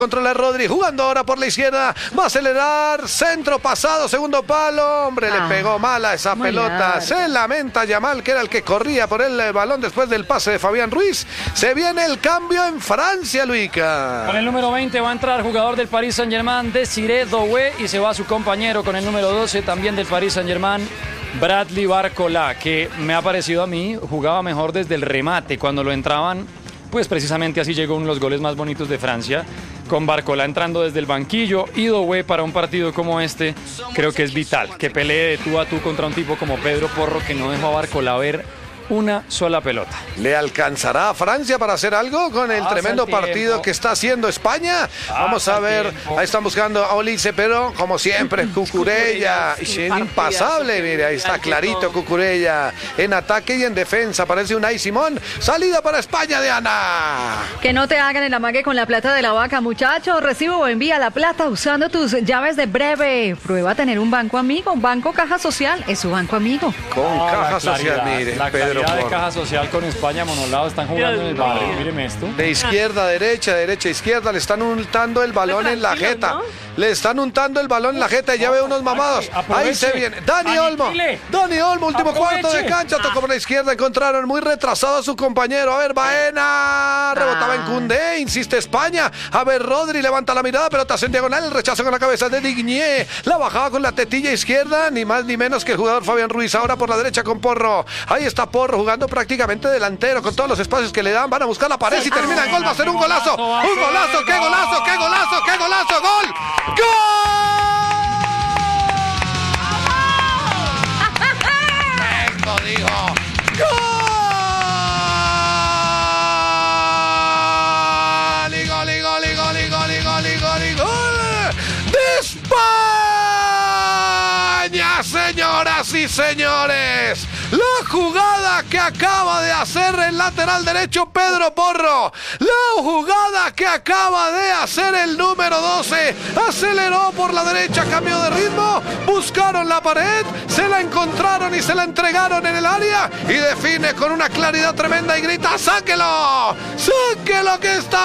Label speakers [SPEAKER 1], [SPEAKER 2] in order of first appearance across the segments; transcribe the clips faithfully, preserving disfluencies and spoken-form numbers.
[SPEAKER 1] Controla Rodri, jugando ahora por la izquierda, va a acelerar, centro pasado, segundo palo, hombre, ah, le pegó mal a esa pelota, larga. Se lamenta Yamal, que era el que corría por el balón después del pase de Fabián Ruiz. Se viene el cambio en Francia, Luica.
[SPEAKER 2] Con el número veinte va a entrar jugador del Paris Saint-Germain, Desiré Doué, y se va su compañero con el número doce, también del Paris Saint-Germain, Bradley Barcola, que me ha parecido a mí, jugaba mejor desde el remate, cuando lo entraban, pues precisamente así llegó uno de los goles más bonitos de Francia, con Barcola entrando desde el banquillo. Y Doué, para un partido como este, creo que es vital, que pelee de tú a tú contra un tipo como Pedro Porro, que no dejó a Barcola ver una sola pelota.
[SPEAKER 1] ¿Le alcanzará a Francia para hacer algo con el
[SPEAKER 2] Pasa
[SPEAKER 1] tremendo
[SPEAKER 2] el tiempo.
[SPEAKER 1] partido que está haciendo España?
[SPEAKER 2] Pasa
[SPEAKER 1] Vamos a ver,
[SPEAKER 2] tiempo.
[SPEAKER 1] ahí están buscando a Olise, pero como siempre, Cucurella, y es impasable, mire, ahí está clarito Cucurella, en ataque y en defensa, parece Unai Simón. Salida para España de Ana.
[SPEAKER 3] Que no te hagan el amague con la plata de la vaca, muchachos. Recibe o envía la plata usando tus llaves de Breve. Prueba a tener un banco amigo. Banco Caja Social es su banco amigo.
[SPEAKER 1] Con
[SPEAKER 2] Oh,
[SPEAKER 1] Caja
[SPEAKER 2] la
[SPEAKER 1] Social,
[SPEAKER 2] claridad,
[SPEAKER 1] mire,
[SPEAKER 2] la
[SPEAKER 1] Pedro
[SPEAKER 2] claridad de
[SPEAKER 1] Porro.
[SPEAKER 2] Caja Social con España, monolado, están jugando en el barrio. Míreme esto.
[SPEAKER 1] De izquierda a derecha, derecha a izquierda, le están untando el balón en la jeta. ¿No? Le están untando el balón en la jeta y ya ve unos mamados.
[SPEAKER 2] Aproveche.
[SPEAKER 1] Ahí se viene. Dani Olmo. Dani Olmo, último
[SPEAKER 2] Aproveche.
[SPEAKER 1] cuarto de cancha. Tocó por la izquierda. Encontraron muy retrasado a su compañero. A ver, Baena. Rebotaba en Koundé. Insiste España. A ver, Rodri levanta la mirada. Pelota en diagonal. El rechazo con la cabeza de Digné. La bajaba con la tetilla izquierda. Ni más ni menos que el jugador Fabián Ruiz. Ahora por la derecha con Porro. Ahí está Porro jugando prácticamente delantero. Con todos los espacios que le dan. Van a buscar la pared. Si termina el gol, va a ser un golazo. Un golazo. ¡Qué golazo! ¡Qué golazo! ¡Qué golazo! ¡Gol! ¡Gol! Dijo. ¡Gol! Y gol, y gol, y gol, y gol, y gol, y gol, y gol de España, señoras y señores. La jugada que acaba de hacer el lateral derecho Pedro Porro. La jugada que acaba de hacer el número doce. Aceleró por la derecha, cambió de ritmo. Buscaron la pared, se la encontraron y se la entregaron en el área. Y define con una claridad tremenda y grita: ¡sáquelo! ¡Sáquelo que está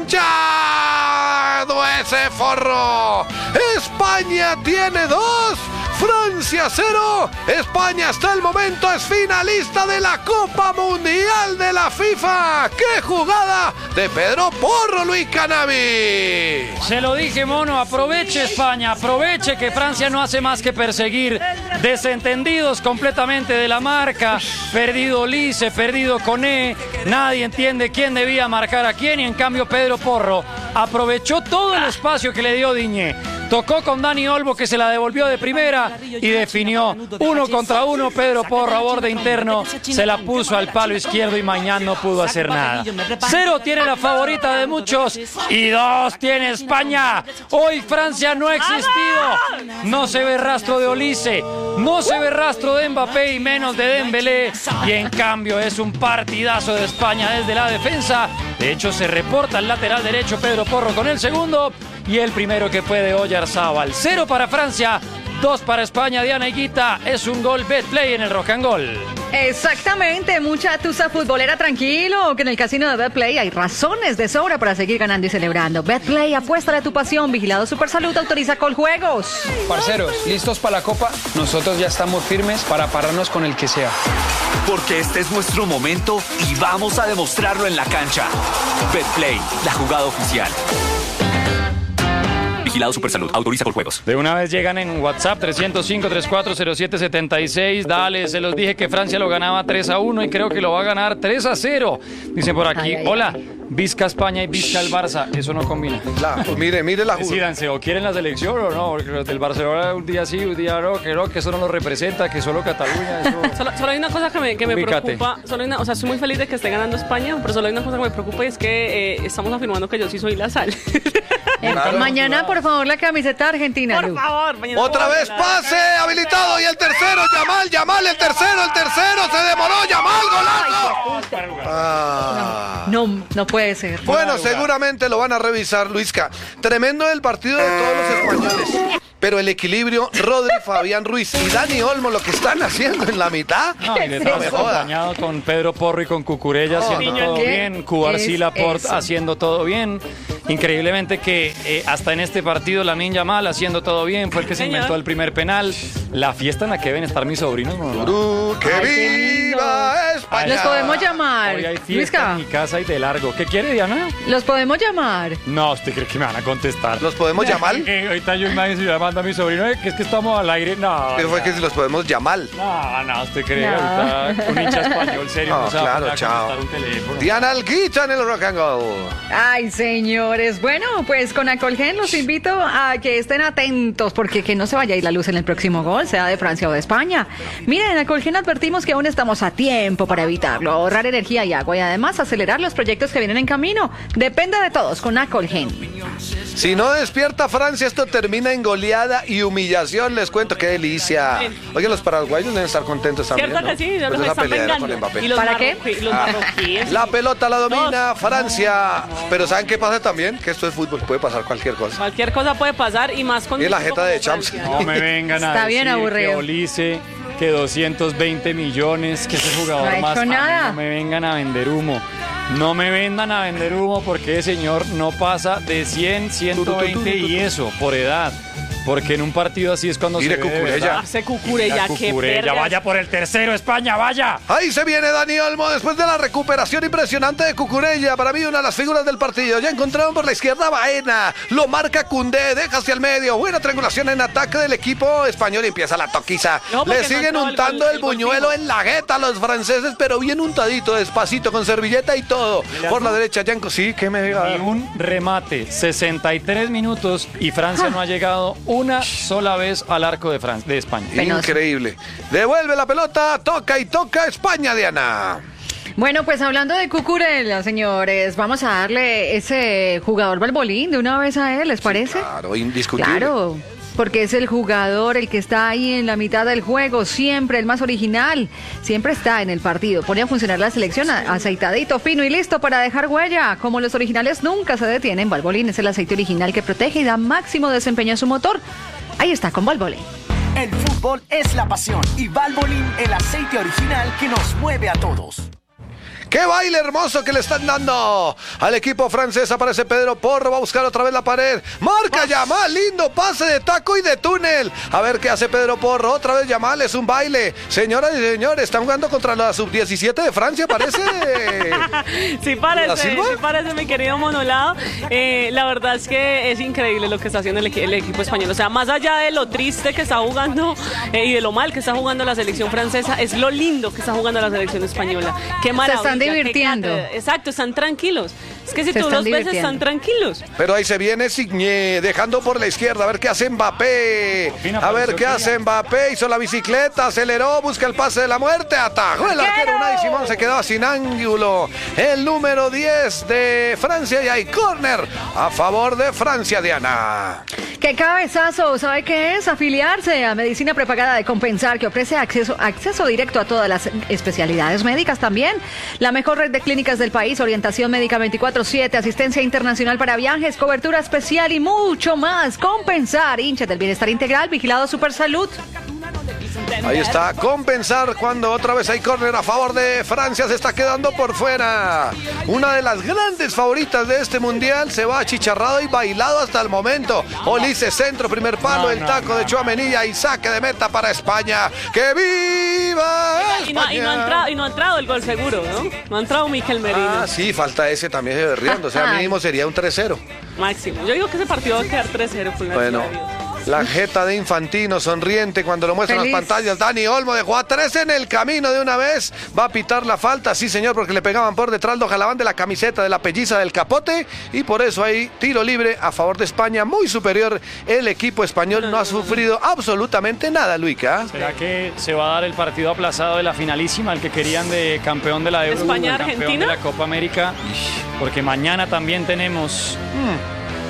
[SPEAKER 1] pinchado ese forro! España tiene dos. Francia cero. España hasta el momento es finalista de la Copa Mundial de la FIFA. ¡Qué jugada de Pedro Porro, Luis Canavi!
[SPEAKER 2] Se lo dije, mono, aproveche España, aproveche que Francia no hace más que perseguir, desentendidos completamente de la marca, perdido Olise, perdido Koné, nadie entiende quién debía marcar a quién, y en cambio Pedro Porro aprovechó todo el espacio que le dio Digné. Tocó con Dani Olmo, que se la devolvió de primera y definió uno contra uno. Pedro Porro a borde interno se la puso al palo izquierdo y Mañán no pudo hacer nada. Cero tiene la favorita de muchos y dos tiene España. Hoy Francia no ha existido. No se ve rastro de Olise, no se ve rastro de Mbappé y menos de Dembélé. Y en cambio es un partidazo de España desde la defensa. De hecho se reporta el lateral derecho Pedro Porro con el segundo. Y el primero que fue de Oyarzábal. Cero para Francia, dos para España. Diana Higuita, es un gol Betplay en el Rock and Goal.
[SPEAKER 3] Exactamente, mucha tusa futbolera, tranquilo, que en el casino de Betplay hay razones de sobra para seguir ganando y celebrando. Betplay, apuesta de tu pasión, vigilado Supersalud, autoriza Coljuegos.
[SPEAKER 4] Parceros, ¿listos para la Copa? Nosotros ya estamos firmes para pararnos con el que sea.
[SPEAKER 5] Porque este es nuestro momento y vamos a demostrarlo en la cancha. Betplay, la jugada oficial. Vigilado Supersalud. Autoriza Coljuegos.
[SPEAKER 2] De una vez llegan en WhatsApp tres cero cinco, tres cuatro cero siete siete seis. Dale, se los dije que Francia lo ganaba tres a uno y creo que lo va a ganar tres a cero. Dice por aquí, ay, ay, hola, Vizca España y Vizca el Barça. Eso no combina.
[SPEAKER 1] La, mire, mire la jugada.
[SPEAKER 2] Decídanse, o quieren la selección o no, porque los del Barcelona un día sí, un día no, que no, que eso no lo representa, que solo Cataluña. Eso...
[SPEAKER 6] Solo, solo hay una cosa que me, que me preocupa. Solo hay una, o sea, estoy muy feliz de que esté ganando España, pero solo hay una cosa que me preocupa y es que eh, estamos afirmando que yo sí soy la sal.
[SPEAKER 3] Claro. Mañana por por favor, la camiseta argentina.
[SPEAKER 6] Por
[SPEAKER 3] Lu.
[SPEAKER 6] favor, mañana
[SPEAKER 1] Otra
[SPEAKER 6] voy a
[SPEAKER 1] vez
[SPEAKER 6] bailar.
[SPEAKER 1] pase habilitado y el tercero, Yamal, Yamal, el tercero, el tercero, se demoró, Yamal, golazo. Ah.
[SPEAKER 3] No, no puede ser.
[SPEAKER 1] Bueno, seguramente lo van a revisar, Luisca. Tremendo el partido de todos los españoles. Pero el equilibrio, Rodri, Fabián Ruiz y Dani Olmo, lo que están haciendo en la mitad.
[SPEAKER 2] No, y detrás
[SPEAKER 1] No me joda.
[SPEAKER 2] acompañado con Pedro Porro y con Cucurella haciendo
[SPEAKER 6] niño,
[SPEAKER 2] todo
[SPEAKER 3] ¿qué
[SPEAKER 2] bien, Cubarsí
[SPEAKER 3] es
[SPEAKER 2] Laporte
[SPEAKER 3] eso?
[SPEAKER 2] haciendo todo bien. Increíblemente que eh, hasta en este partido Lamine Yamal haciendo todo bien, fue el que se
[SPEAKER 6] Señor.
[SPEAKER 2] inventó el primer penal. La fiesta en la que deben estar mis sobrinos. ¿No?
[SPEAKER 1] Uh, ¡Que
[SPEAKER 3] Ay, qué lindo.
[SPEAKER 1] viva España!
[SPEAKER 3] Los podemos llamar.
[SPEAKER 2] Hoy hay fiesta
[SPEAKER 3] Luisca,
[SPEAKER 2] en mi casa y de largo. ¿Qué quiere, Diana?
[SPEAKER 3] los podemos llamar.
[SPEAKER 2] No, ¿usted cree que me van a contestar?
[SPEAKER 1] ¿Los podemos llamar?
[SPEAKER 2] Eh, ahorita yo me estoy llamando a mi sobrino eh, que es que estamos al aire. No,
[SPEAKER 1] ¿Qué fue que si los podemos llamar?
[SPEAKER 2] no, no, ¿usted cree?
[SPEAKER 3] No.
[SPEAKER 2] Ahorita un hincha español serio
[SPEAKER 1] No,
[SPEAKER 2] no se va a
[SPEAKER 1] claro,
[SPEAKER 2] poner a
[SPEAKER 1] chao.
[SPEAKER 2] contestar un teléfono.
[SPEAKER 1] Diana Alguita en el Rock and Roll.
[SPEAKER 3] Ay, señores. Bueno, pues con Acolgen los invito a que estén atentos porque que no se vaya a ir la luz en el próximo gol, sea de Francia o de España. Miren, en Acolgen advertimos que aún estamos a tiempo para evitarlo, ahorrar energía y agua y además acelerar los proyectos que vienen en camino. Depende de todos con Acolgen.
[SPEAKER 1] Si no despierta Francia, esto termina en goleada y humillación. Les cuento, qué delicia. Oye, los paraguayos deben estar contentos también,
[SPEAKER 6] Cierto
[SPEAKER 1] ¿no?
[SPEAKER 6] que sí, ya
[SPEAKER 1] Pues
[SPEAKER 6] los
[SPEAKER 1] esa
[SPEAKER 6] están
[SPEAKER 1] peleadera con
[SPEAKER 6] vengando.
[SPEAKER 1] Mbappé.
[SPEAKER 6] Y los
[SPEAKER 3] ¿Para qué?
[SPEAKER 6] marroquí- los marroquíes.
[SPEAKER 1] La pelota la domina
[SPEAKER 6] Dos.
[SPEAKER 1] Francia. Pero ¿saben qué pasa también? Que esto es fútbol, puede pasar cualquier cosa.
[SPEAKER 6] Cualquier cosa puede pasar y más con
[SPEAKER 1] Y
[SPEAKER 6] un
[SPEAKER 1] la
[SPEAKER 6] equipo
[SPEAKER 1] jeta de
[SPEAKER 6] como
[SPEAKER 1] Champs.
[SPEAKER 6] Francia.
[SPEAKER 2] No me vengan a
[SPEAKER 3] Está bien
[SPEAKER 2] decir
[SPEAKER 3] aburrido.
[SPEAKER 2] que Olise, que doscientos veinte millones, que ese jugador
[SPEAKER 3] No ha
[SPEAKER 2] más
[SPEAKER 3] hecho
[SPEAKER 2] fan,
[SPEAKER 3] nada.
[SPEAKER 2] no me vengan a vender humo. No me vendan a vender humo porque ese señor no pasa de cien, ciento veinte y eso, por edad. Porque en un partido así es cuando
[SPEAKER 1] Mire
[SPEAKER 2] se ve de
[SPEAKER 1] Cucurella.
[SPEAKER 2] verdad.
[SPEAKER 6] Hace Cucurella,
[SPEAKER 2] Mira,
[SPEAKER 6] qué
[SPEAKER 2] Cucurella,
[SPEAKER 6] vergas.
[SPEAKER 2] vaya por el tercero, España, vaya.
[SPEAKER 1] Ahí se viene Dani Olmo después de la recuperación impresionante de Cucurella. Para mí una de las figuras del partido. Ya encontraron por la izquierda Baena. Lo marca Koundé, deja hacia el medio. Buena triangulación en ataque del equipo español y empieza la toquiza.
[SPEAKER 6] No, porque
[SPEAKER 1] Le
[SPEAKER 6] no
[SPEAKER 1] siguen
[SPEAKER 6] entró el
[SPEAKER 1] untando
[SPEAKER 6] gol-
[SPEAKER 1] el,
[SPEAKER 6] el gol
[SPEAKER 1] buñuelo
[SPEAKER 6] fijo.
[SPEAKER 1] en la jeta a los franceses, pero bien untadito, despacito, con servilleta y todo. Por la derecha, Yanko. Sí, ¿qué me diga?
[SPEAKER 2] Y un remate, sesenta y tres minutos y Francia no ha llegado una sola vez al arco de, Fran- de España.
[SPEAKER 3] Penoso.
[SPEAKER 1] Increíble. Devuelve la pelota, toca y toca España, Diana.
[SPEAKER 3] Bueno, pues hablando de Cucurella, señores, vamos a darle ese jugador balbolín de una vez a él, ¿les parece?
[SPEAKER 1] Claro, indiscutible.
[SPEAKER 3] Claro, porque es el jugador, el que está ahí en la mitad del juego, siempre el más original, siempre está en el partido, pone a funcionar la selección a- aceitadito, fino y listo para dejar huella. Como los originales nunca se detienen, Valvoline es el aceite original que protege y da máximo desempeño a su motor. Ahí está, con Valvoline.
[SPEAKER 7] El fútbol es la pasión y Valvoline el aceite original que nos mueve a todos.
[SPEAKER 1] ¡Qué baile hermoso que le están dando al equipo francés! Aparece Pedro Porro, va a buscar otra vez la pared. Marca Yamal, lindo pase de taco y de túnel. A ver qué hace Pedro Porro. Otra vez Yamal, es un baile. Señoras y señores, están jugando contra la sub diecisiete de Francia, parece.
[SPEAKER 6] Sí
[SPEAKER 1] ¿La
[SPEAKER 6] parece,
[SPEAKER 1] Silva?
[SPEAKER 6] sí parece, mi querido Monolado. Eh, la verdad es que es increíble lo que está haciendo el, equi- el equipo español. O sea, más allá de lo triste que está jugando eh, y de lo mal que está jugando la selección francesa, es lo lindo que está jugando la selección española. Qué maravilla.
[SPEAKER 3] están
[SPEAKER 6] qué
[SPEAKER 3] divirtiendo.
[SPEAKER 6] cátedra. Exacto, están tranquilos. Es que si
[SPEAKER 3] Se
[SPEAKER 6] tú
[SPEAKER 3] están
[SPEAKER 6] los ves,
[SPEAKER 3] divirtiendo.
[SPEAKER 6] están tranquilos.
[SPEAKER 1] Pero ahí se viene Signé, dejando por la izquierda. A ver qué hace Mbappé.
[SPEAKER 2] Opina,
[SPEAKER 1] A ver
[SPEAKER 2] pareció
[SPEAKER 1] qué
[SPEAKER 2] Opina.
[SPEAKER 1] hace Mbappé. Hizo la bicicleta, aceleró, busca el pase de la muerte. Atajó el arquero Unai Simón, se quedaba sin ángulo. El número diez de Francia y hay córner a favor de Francia, Diana.
[SPEAKER 3] ¡Qué cabezazo! ¿Sabe qué es? Afiliarse a Medicina Prepagada de Compensar, que ofrece acceso, acceso directo a todas las especialidades médicas también. La mejor red de clínicas del país, orientación médica veinticuatro siete, asistencia internacional para viajes, cobertura especial y mucho más. Compensar, hinchas del bienestar integral, vigilado Supersalud.
[SPEAKER 1] Ahí está, compensar cuando otra vez hay córner a favor de Francia, se está quedando por fuera. Una de las grandes favoritas de este mundial se va achicharrado y bailado hasta el momento. Olise, centro, primer palo,
[SPEAKER 2] No,
[SPEAKER 1] el
[SPEAKER 2] no,
[SPEAKER 1] taco
[SPEAKER 2] no.
[SPEAKER 1] de Tchouaméni y saque de meta para España. ¡Que viva
[SPEAKER 6] Y no, y, no ha
[SPEAKER 1] España!
[SPEAKER 6] entrado, y no ha entrado el gol seguro, ¿no? No ha entrado Miquel Merino.
[SPEAKER 1] Ah, sí, falta ese también de Berriondo, o sea, mínimo sería un tres cero.
[SPEAKER 6] Máximo. Yo digo que ese partido va a quedar tres cero por la
[SPEAKER 1] Bueno,
[SPEAKER 6] ciudad de Dios.
[SPEAKER 1] la jeta de Infantino sonriente cuando lo muestran en las
[SPEAKER 3] Feliz.
[SPEAKER 1] pantallas. Dani Olmo dejó a tres en el camino de una vez. Va a pitar la falta, sí señor, porque le pegaban por detrás los Jalabán de la camiseta de la pelliza del capote. Y por eso hay tiro libre a favor de España. Muy superior el equipo español. No ha sufrido absolutamente nada, Luica.
[SPEAKER 2] ¿Será que se va a dar el partido aplazado de la finalísima, el que querían de campeón de la Euro,
[SPEAKER 6] ¿España,
[SPEAKER 2] el campeón
[SPEAKER 6] Argentina?
[SPEAKER 2] de la Copa América? Porque mañana también tenemos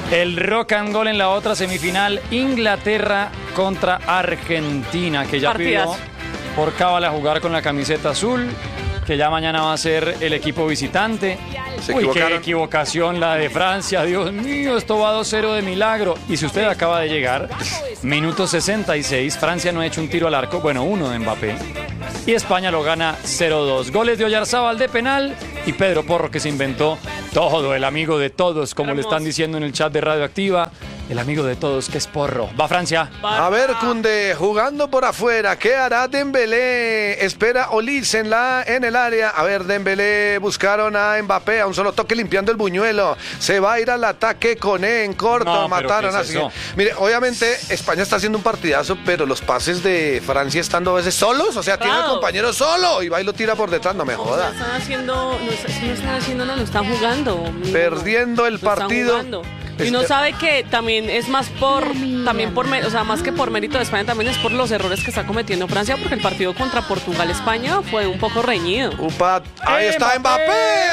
[SPEAKER 2] El rock and roll en la otra semifinal, Inglaterra contra Argentina, que ya
[SPEAKER 6] Partidazo.
[SPEAKER 2] pidió por cábala jugar con la camiseta azul, que ya mañana va a ser el equipo visitante.
[SPEAKER 1] Se
[SPEAKER 2] Uy, qué
[SPEAKER 1] equivocaron.
[SPEAKER 2] equivocación la de Francia, Dios mío, esto va dos cero de milagro. Y si usted acaba de llegar, minuto sesenta y seis, Francia no ha hecho un tiro al arco, bueno, uno de Mbappé. Y España lo gana cero dos. Goles de Oyarzábal de penal y Pedro Porro, que se inventó todo, el amigo de todos, como le están diciendo en el chat de Radioactiva. El amigo de todos, que es Porro. Va Francia.
[SPEAKER 1] A ver, Koundé, jugando por afuera, ¿qué hará Dembélé? Espera Olise en, la, en el área. A ver, Dembélé, buscaron a Mbappé, a un solo toque limpiando el buñuelo. Se va a ir al ataque con E en corto,
[SPEAKER 2] No, pero
[SPEAKER 1] mataron
[SPEAKER 2] ¿qué es
[SPEAKER 1] así.
[SPEAKER 2] eso?
[SPEAKER 1] Mire, obviamente España está haciendo un partidazo, pero los pases de Francia están dos veces solos, o sea, tiene el
[SPEAKER 6] Claro.
[SPEAKER 1] compañero solo y va y lo tira por detrás, no me
[SPEAKER 6] No,
[SPEAKER 1] joda.
[SPEAKER 6] no están haciendo, no, es- no están haciendo, no, lo están jugando.
[SPEAKER 1] Perdiendo el
[SPEAKER 6] Lo están
[SPEAKER 1] partido.
[SPEAKER 6] jugando. Y
[SPEAKER 1] Es-
[SPEAKER 6] uno sabe que también es más por, también por, mé- o sea, más que por mérito de España, también es por los errores que está cometiendo Francia, porque el partido contra Portugal-España fue un poco reñido.
[SPEAKER 1] Upa, ahí está Mbappé,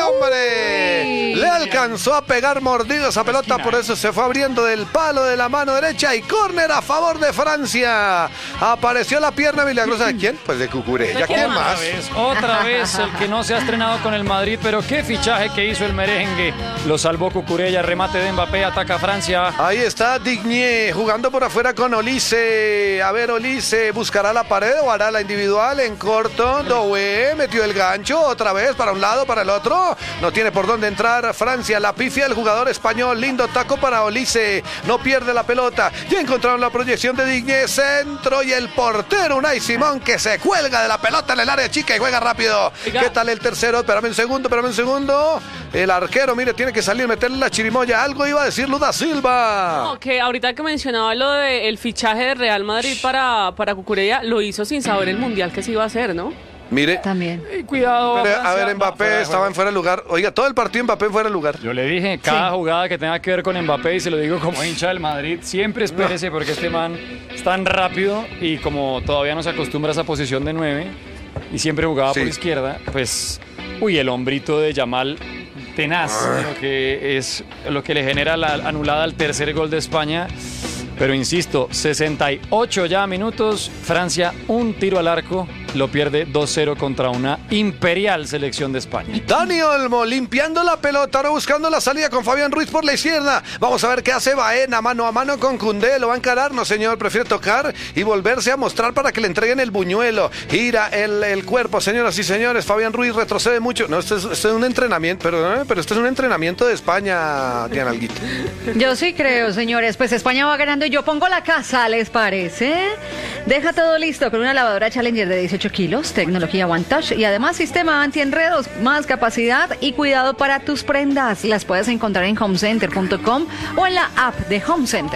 [SPEAKER 1] hombre. Le alcanzó a pegar mordido esa pelota, por eso se fue abriendo del palo de la mano derecha y córner a favor de Francia. Apareció la pierna milagrosa de quién? Pues de Cucurella.
[SPEAKER 6] ¿De quién
[SPEAKER 1] ¿Quién
[SPEAKER 6] más?
[SPEAKER 1] más?
[SPEAKER 2] Otra vez, otra vez el que no se ha estrenado con el Madrid, pero qué fichaje que hizo el merengue. Lo salvó Cucurella, remate de Mbappé, ataca Francia.
[SPEAKER 1] Ahí está Digné jugando por afuera con Olise. A ver, Olise, ¿buscará la pared o hará la individual en corto? Doué metió el gancho otra vez para un lado, para el otro. No tiene por dónde entrar Francia. La pifia el jugador español. Lindo taco para Olise. No pierde la pelota. Ya encontraron la proyección de Digné. Centro y el portero Unai Simón, que se cuelga de la pelota en el área chica y juega rápido.
[SPEAKER 6] Oiga.
[SPEAKER 1] ¿Qué tal el tercero? Espérame un segundo, espérame un segundo. El arquero, mire, tiene que salir, meterle la chirimoya. Algo iba a decir Luda Silva.
[SPEAKER 6] No, que ahorita que mencionaba lo del fichaje de Real Madrid para, para Cucurella, lo hizo sin saber el mundial que se iba a hacer, ¿no?
[SPEAKER 1] Mire,
[SPEAKER 3] También.
[SPEAKER 2] Y cuidado.
[SPEAKER 1] pero, a
[SPEAKER 2] Francia.
[SPEAKER 1] ver,
[SPEAKER 2] No, fuera
[SPEAKER 1] Mbappé
[SPEAKER 2] de
[SPEAKER 1] estaba
[SPEAKER 2] juego.
[SPEAKER 1] en fuera de lugar. Oiga, todo el partido Mbappé en fuera de lugar.
[SPEAKER 2] Yo le dije, cada jugada que tenga que ver con Mbappé, y se lo digo como hincha del Madrid, siempre espérese porque este man es tan rápido y como todavía no se acostumbra a esa posición de nueve y siempre jugaba
[SPEAKER 1] Sí.
[SPEAKER 2] por izquierda, pues, uy, el hombrito de Yamal tenaz, lo que es lo que le genera la anulada al tercer gol de España. Pero insisto, sesenta y ocho ya minutos, Francia un tiro al arco, lo pierde dos cero contra una imperial selección de España.
[SPEAKER 1] Dani Olmo limpiando la pelota, ahora buscando la salida con Fabián Ruiz por la izquierda. Vamos a ver qué hace Baena, mano a mano con Koundé. Lo va a encarar, no señor, prefiere tocar y volverse a mostrar para que le entreguen el buñuelo. Gira el, el cuerpo, señoras y señores. Fabián Ruiz retrocede mucho. No, esto es, esto es un entrenamiento, perdóname, pero esto es un entrenamiento de España, Diana Alguito.
[SPEAKER 3] Yo sí creo, señores. Pues España va ganando y yo pongo la casa, ¿les parece? Deja todo listo con una lavadora Challenger de dieciocho kilos, tecnología One Touch y además sistema antienredos, más capacidad y cuidado para tus prendas. Las puedes encontrar en home center punto com o en la app de Home Center.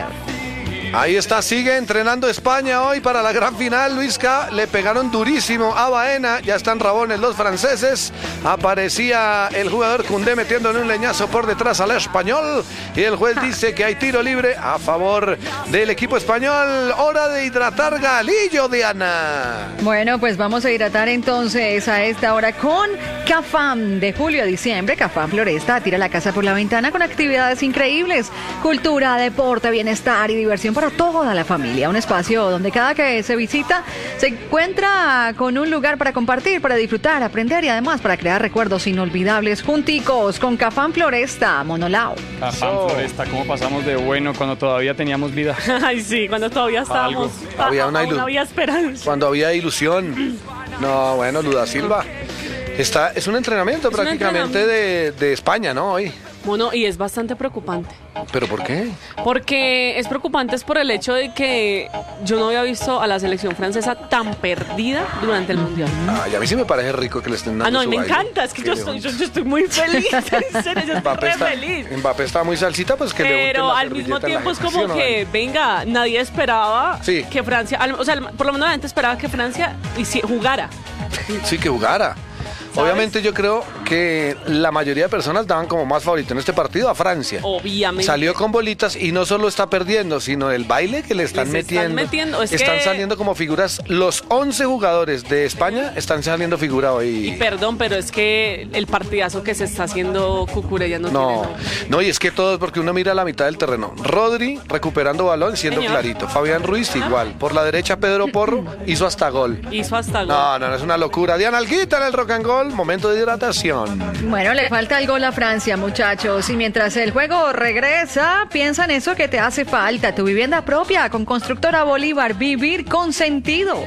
[SPEAKER 1] Ahí está, sigue entrenando España hoy para la gran final. Luisca, le pegaron durísimo a Baena. Ya están rabones los franceses. Aparecía el jugador Koundé metiéndole un leñazo por detrás al español. Y el juez dice que hay tiro libre a favor del equipo español. Hora de hidratar Galillo, Diana.
[SPEAKER 3] Bueno, pues vamos a hidratar entonces a esta hora con Cafam. De julio a diciembre, Cafam Floresta tira la casa por la ventana con actividades increíbles. Cultura, deporte, bienestar y diversión para toda la familia. Un espacio donde cada que se visita se encuentra con un lugar para compartir, para disfrutar, aprender y además para crear recuerdos inolvidables junticos con Cafam Floresta, Monolao.
[SPEAKER 2] Cafán Floresta, ¿cómo pasamos de bueno cuando todavía teníamos vida?
[SPEAKER 6] Ay, sí, cuando todavía estábamos.
[SPEAKER 1] Algo. Había una
[SPEAKER 6] aún
[SPEAKER 1] ilu-
[SPEAKER 6] había esperanza.
[SPEAKER 1] Cuando había ilusión. No, bueno, Luda Silva. Está, es un entrenamiento
[SPEAKER 6] Es un
[SPEAKER 1] prácticamente de, de España, ¿no? Hoy.
[SPEAKER 6] Bueno, y es bastante preocupante.
[SPEAKER 1] ¿Pero por qué?
[SPEAKER 6] Porque es preocupante es por el hecho de que yo no había visto a la selección francesa tan perdida durante el Mundial.
[SPEAKER 1] Ay, a mí sí me parece rico que le estén dando
[SPEAKER 6] Ah, no, y
[SPEAKER 1] su
[SPEAKER 6] me
[SPEAKER 1] baile.
[SPEAKER 6] encanta, es que yo
[SPEAKER 1] Qué
[SPEAKER 6] estoy,
[SPEAKER 1] bonito.
[SPEAKER 6] yo, yo estoy muy feliz, en serio, yo estoy
[SPEAKER 1] Mbappé
[SPEAKER 6] re
[SPEAKER 1] está,
[SPEAKER 6] feliz.
[SPEAKER 1] Mbappé está muy salsita, pues que le unten
[SPEAKER 6] Pero
[SPEAKER 1] la
[SPEAKER 6] al mismo
[SPEAKER 1] servilleta en la
[SPEAKER 6] tiempo es
[SPEAKER 1] jeta,
[SPEAKER 6] como
[SPEAKER 1] ¿sí o no,
[SPEAKER 6] que,
[SPEAKER 1] Dani?
[SPEAKER 6] venga, nadie esperaba
[SPEAKER 1] Sí.
[SPEAKER 6] que Francia, al- o sea, por lo menos la gente esperaba que Francia hici- jugara.
[SPEAKER 1] Sí, que jugara.
[SPEAKER 6] ¿Sabes?
[SPEAKER 1] Obviamente yo creo, que la mayoría de personas daban como más favorito en este partido a Francia.
[SPEAKER 6] Obviamente.
[SPEAKER 1] Salió con bolitas y no solo está perdiendo, sino el baile que le están
[SPEAKER 6] Les están
[SPEAKER 1] metiendo.
[SPEAKER 6] metiendo, es
[SPEAKER 1] están
[SPEAKER 6] que-
[SPEAKER 1] saliendo como figuras. Los once jugadores de España están saliendo figura hoy.
[SPEAKER 6] Y perdón, pero es que el partidazo que se está haciendo Cucurella no,
[SPEAKER 1] No,
[SPEAKER 6] tiene nombre.
[SPEAKER 1] no, y es que todos, porque uno mira la mitad del terreno. Rodri recuperando balón, siendo
[SPEAKER 6] Señor.
[SPEAKER 1] clarito. Fabián Ruiz igual. Por la derecha, Pedro Porro hizo hasta gol.
[SPEAKER 6] Hizo hasta gol.
[SPEAKER 1] No, no, no, es una locura. Diana Alguita en el rock and roll, momento de hidratación.
[SPEAKER 3] Bueno, le falta el gol a Francia, muchachos. Y mientras el juego regresa, piensa en eso que te hace falta. Tu vivienda propia con Constructora Bolívar. Vivir con sentido.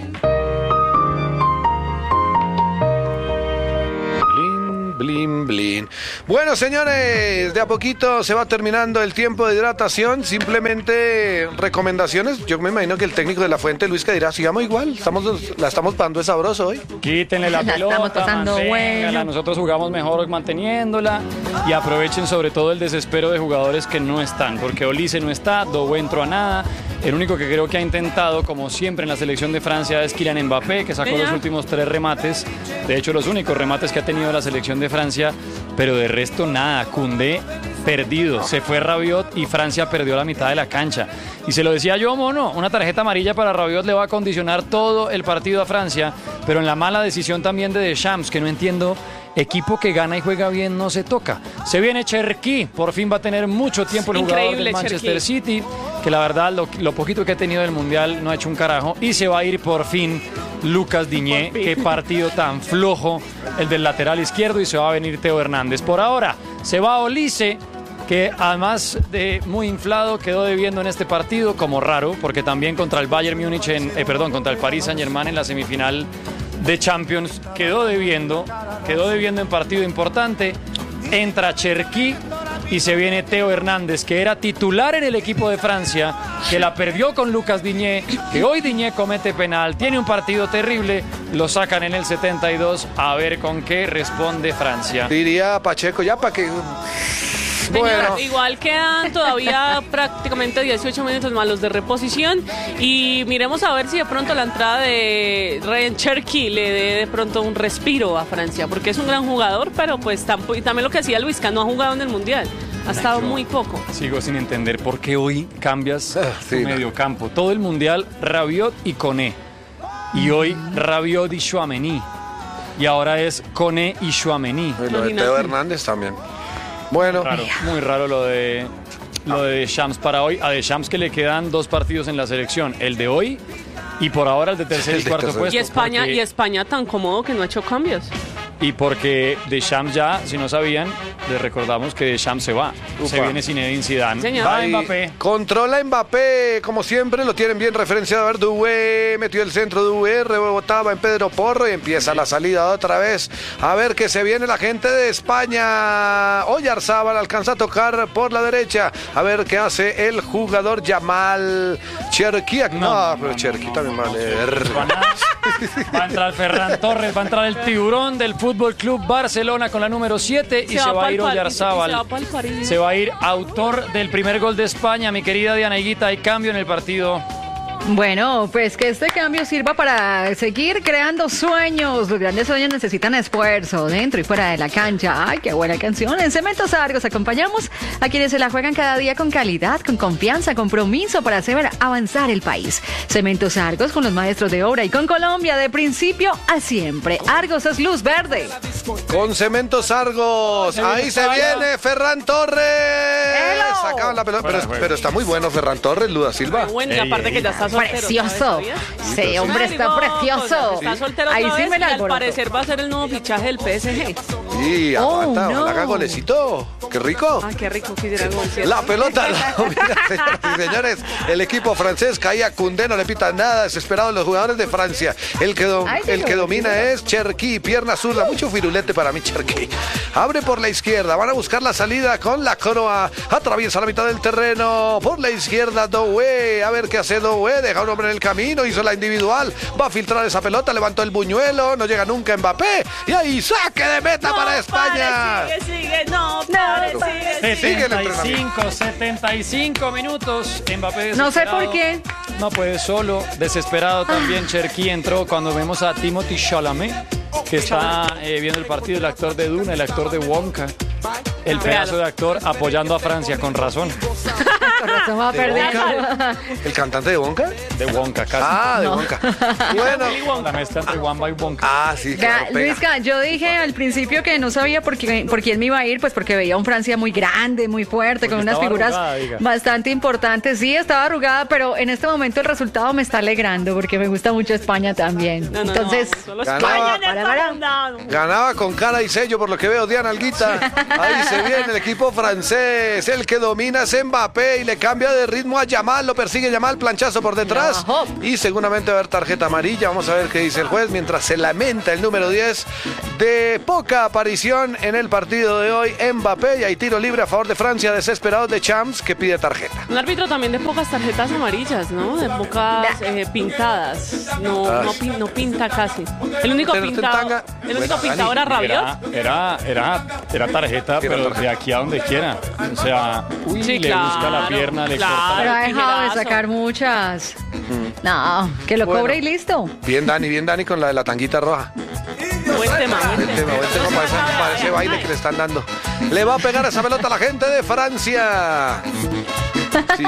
[SPEAKER 1] Blin, blin, blin. Bueno, señores, de a poquito se va terminando el tiempo de hidratación. Simplemente recomendaciones. Yo me imagino que el técnico de la Fuente, Luis, que dirá, sigamos igual. Estamos, la estamos pasando de sabroso hoy.
[SPEAKER 2] Quítenle la
[SPEAKER 3] La
[SPEAKER 2] pelota,
[SPEAKER 3] estamos pasando
[SPEAKER 2] manténgala.
[SPEAKER 3] bueno.
[SPEAKER 2] Nosotros jugamos mejor manteniéndola y aprovechen sobre todo el desespero de jugadores que no están, porque Olise no está, Doué entró a nada. El único que creo que ha intentado, como siempre en la selección de Francia, es Kylian Mbappé, que sacó
[SPEAKER 6] Mira.
[SPEAKER 2] los últimos tres remates. De hecho, los únicos remates que ha tenido la selección de Francia, pero de resto nada. Koundé perdido, se fue Rabiot y Francia perdió la mitad de la cancha. Y se lo decía yo, Mono, una tarjeta amarilla para Rabiot le va a condicionar todo el partido a Francia, pero en la mala decisión también de Deschamps, que no entiendo. Equipo que gana y juega bien no se toca. Se viene Cherki, por fin va a tener mucho tiempo el jugador
[SPEAKER 6] Increíble,
[SPEAKER 2] del Manchester
[SPEAKER 6] Cherki.
[SPEAKER 2] City, que la verdad lo, lo poquito que ha tenido del Mundial no ha hecho un carajo. Y se va a ir por fin Lucas Diñé, qué partido tan flojo el del lateral izquierdo, y se va a venir Teo Hernández. Por ahora se va Olise, que además de muy inflado quedó debiendo en este partido, como raro, porque también contra el Bayern Múnich, en, eh, perdón, contra el Paris Saint-Germain en la semifinal de Champions quedó debiendo, quedó debiendo en partido importante. Entra Cherki y se viene Teo Hernández, que era titular en el equipo de Francia, que la perdió con Lucas Diñé, que hoy Diñé comete penal, tiene un partido terrible, lo sacan en el setenta y dos, a ver con qué responde Francia.
[SPEAKER 1] Diría Pacheco, ya para que...
[SPEAKER 6] Señora,
[SPEAKER 1] Bueno,
[SPEAKER 6] igual quedan todavía prácticamente dieciocho minutos más los de reposición y miremos a ver si de pronto la entrada de Ryan Cherki le dé de pronto un respiro a Francia, porque es un gran jugador, pero pues tampoco, y también lo que decía Luisca, no ha jugado en el Mundial, ha estado muy poco.
[SPEAKER 2] Sigo sin entender por qué hoy cambias
[SPEAKER 1] Ah,
[SPEAKER 2] tu
[SPEAKER 1] sí, no.
[SPEAKER 2] mediocampo. Todo el Mundial, Rabiot y Koné. Y hoy Rabiot y Tchouaméni. Y ahora es Koné y Tchouaméni.
[SPEAKER 1] lo de
[SPEAKER 6] Imagínate.
[SPEAKER 1] Teo Hernández también. Bueno,
[SPEAKER 2] Raro, muy raro lo de lo de Deschamps para hoy. A Deschamps que le quedan dos partidos en la selección, el de hoy y por ahora el de tercer
[SPEAKER 1] El
[SPEAKER 2] y
[SPEAKER 1] de
[SPEAKER 2] cuarto
[SPEAKER 1] tercer.
[SPEAKER 2] puesto.
[SPEAKER 6] Y España,
[SPEAKER 2] porque-
[SPEAKER 6] y España tan cómodo que no ha hecho cambios.
[SPEAKER 2] y porque Deschamps ya, si no sabían, les recordamos que Deschamps se va. Se
[SPEAKER 1] Upa.
[SPEAKER 2] viene Zinedine Zidane.
[SPEAKER 6] Señor.
[SPEAKER 2] Va
[SPEAKER 1] ahí
[SPEAKER 2] Mbappé.
[SPEAKER 1] controla Mbappé, como siempre, lo tienen bien referenciado. A ver, Doué metió el centro, Doué rebotaba en Pedro Porro y empieza la salida otra vez. A ver que se viene la gente de España. Oyarzábal alcanza a tocar por la derecha. A ver qué hace el jugador Yamal Cherki. No,
[SPEAKER 2] No, no,
[SPEAKER 1] pero
[SPEAKER 2] no,
[SPEAKER 1] Cherki
[SPEAKER 2] no,
[SPEAKER 1] también
[SPEAKER 2] no,
[SPEAKER 1] vale.
[SPEAKER 2] Van a- Va a entrar Ferran Torres, va a entrar el tiburón del Fútbol Club Barcelona con la número siete y
[SPEAKER 6] Se
[SPEAKER 2] se,
[SPEAKER 6] va
[SPEAKER 2] va a
[SPEAKER 6] pa'l
[SPEAKER 2] ir
[SPEAKER 6] París,
[SPEAKER 2] Oyarzábal.
[SPEAKER 6] se va pa'l París.
[SPEAKER 2] Se va a ir autor del primer gol de España, mi querida Diana Higuita. Hay cambio en el partido.
[SPEAKER 3] Bueno, pues que este cambio sirva para seguir creando sueños. Los grandes sueños necesitan esfuerzo dentro y fuera de la cancha. Ay, qué buena canción. En Cementos Argos acompañamos a quienes se la juegan cada día con calidad, con confianza, compromiso para hacer avanzar el país. Cementos Argos con los maestros de obra y con Colombia de principio a siempre. Argos es luz verde.
[SPEAKER 1] Con Cementos Argos. Ahí se viene Ferran Torres.
[SPEAKER 3] ¡Elo!
[SPEAKER 1] Sacaban la pelota. Pero,
[SPEAKER 2] Fuera de juego.
[SPEAKER 1] pero está muy bueno Ferran Torres, Luda Silva.
[SPEAKER 6] Bueno, y
[SPEAKER 2] Ey,
[SPEAKER 6] aparte
[SPEAKER 2] ey,
[SPEAKER 6] que ya está soltero.
[SPEAKER 3] Precioso.
[SPEAKER 6] ¿sabes?
[SPEAKER 3] Sí, hombre, está
[SPEAKER 6] Ay,
[SPEAKER 3] precioso.
[SPEAKER 6] Está soltero
[SPEAKER 3] Ahí
[SPEAKER 6] otra
[SPEAKER 3] sí
[SPEAKER 6] vez
[SPEAKER 3] me
[SPEAKER 6] y
[SPEAKER 3] la
[SPEAKER 6] al
[SPEAKER 3] alborotó.
[SPEAKER 6] parecer va a ser el nuevo fichaje del P S G.
[SPEAKER 1] Y
[SPEAKER 3] Oh,
[SPEAKER 1] aguanta,
[SPEAKER 3] no.
[SPEAKER 1] ojalá haga golecito. Qué rico.
[SPEAKER 6] Ah, qué rico quisiera gol, ¿cierto?
[SPEAKER 1] La pelota la domina, señoras y señores. El equipo francés caía Koundé, no le pitan nada. Desesperados los jugadores de Francia. El que, dom-
[SPEAKER 3] Ay, qué
[SPEAKER 1] el que domina
[SPEAKER 3] bonito.
[SPEAKER 1] es Cherki, pierna zurda. Mucho firulete para mí, Cherki. Abre por la izquierda. Van a buscar la salida con la Croa. Atraviesa la mitad del terreno. Por la izquierda, Doué. A ver qué hace Doué. Deja un hombre en el camino. Hizo la individual. Va a filtrar esa pelota. Levantó el buñuelo. No llega nunca Mbappé. Y ahí saque de meta
[SPEAKER 6] No
[SPEAKER 1] para España.
[SPEAKER 6] pare, sigue, sigue, no, pare, sigue, sigue.
[SPEAKER 1] Sigue el
[SPEAKER 2] setenta y cinco, setenta y cinco minutos. Mbappé
[SPEAKER 3] No sé
[SPEAKER 2] desesperado.
[SPEAKER 3] por qué.
[SPEAKER 2] No puede solo. Desesperado también. Cherki entró cuando vemos a Timothy Chalamet. que está eh, viendo el partido, el actor de Duna, el actor de Wonka, el pedazo de actor apoyando a Francia, con razón.
[SPEAKER 3] Con razón va a perder.
[SPEAKER 1] ¿El cantante de Wonka?
[SPEAKER 2] De Wonka, casi.
[SPEAKER 1] Ah, de Wonka. Bueno.
[SPEAKER 2] La mezcla entre Wamba y Wonka.
[SPEAKER 1] Ah, sí, claro,
[SPEAKER 3] Ga-
[SPEAKER 1] pega.
[SPEAKER 3] Luisca, yo dije al principio que no sabía por, qué, por quién me iba a ir, pues porque veía un Francia muy grande, muy fuerte,
[SPEAKER 2] Porque
[SPEAKER 3] con unas
[SPEAKER 2] estaba
[SPEAKER 3] figuras
[SPEAKER 2] arrugada, diga.
[SPEAKER 3] bastante importantes. Sí, estaba arrugada, pero en este momento el resultado me está alegrando porque me gusta mucho España también.
[SPEAKER 6] No, no,
[SPEAKER 3] Entonces,
[SPEAKER 6] no, solo
[SPEAKER 1] ganaba-
[SPEAKER 6] España ya
[SPEAKER 3] para,
[SPEAKER 6] está
[SPEAKER 3] para.
[SPEAKER 6] fundado.
[SPEAKER 1] Ganaba con cara y sello, por lo que veo, Diana Alguita. Ahí se viene el equipo francés. El que domina es Mbappé y le cambia de ritmo a Yamal. Lo persigue Yamal, planchazo por detrás.
[SPEAKER 3] Bajó.
[SPEAKER 1] Y seguramente va a haber tarjeta amarilla. Vamos a ver qué dice el juez mientras se lamenta el número diez de poca aparición en el partido de hoy. Mbappé, y hay tiro libre a favor de Francia, desesperado de Champs, que pide tarjeta.
[SPEAKER 6] Un árbitro también de pocas tarjetas amarillas, ¿no? De pocas eh, pintadas. No,
[SPEAKER 1] Ah.
[SPEAKER 6] no, pin- no pinta casi. El único
[SPEAKER 1] Tenerte en
[SPEAKER 6] pintado,
[SPEAKER 1] tanga.
[SPEAKER 6] el único
[SPEAKER 1] Bueno,
[SPEAKER 6] pintado era
[SPEAKER 1] Dani,
[SPEAKER 6] Rabiot.
[SPEAKER 2] Era, era, era, era tarjeta,
[SPEAKER 1] Era
[SPEAKER 2] pero
[SPEAKER 1] tarjeta.
[SPEAKER 2] de aquí a donde quiera. O sea, uy,
[SPEAKER 6] Sí,
[SPEAKER 2] le busca la
[SPEAKER 6] claro,
[SPEAKER 2] pierna, le
[SPEAKER 6] claro.
[SPEAKER 2] corta
[SPEAKER 3] pero
[SPEAKER 2] la...
[SPEAKER 3] ha dejado de
[SPEAKER 6] tijerazo.
[SPEAKER 3] sacar muchas. No, que lo
[SPEAKER 1] Bueno.
[SPEAKER 3] cobre y listo.
[SPEAKER 1] Bien, Dani, bien, Dani, con la de la tanguita roja.
[SPEAKER 6] Buen tema, buen
[SPEAKER 1] Buen tema, buen tema para, esa- para ese baile que le están dando. Le va a pegar esa pelota a la gente de Francia. Sí.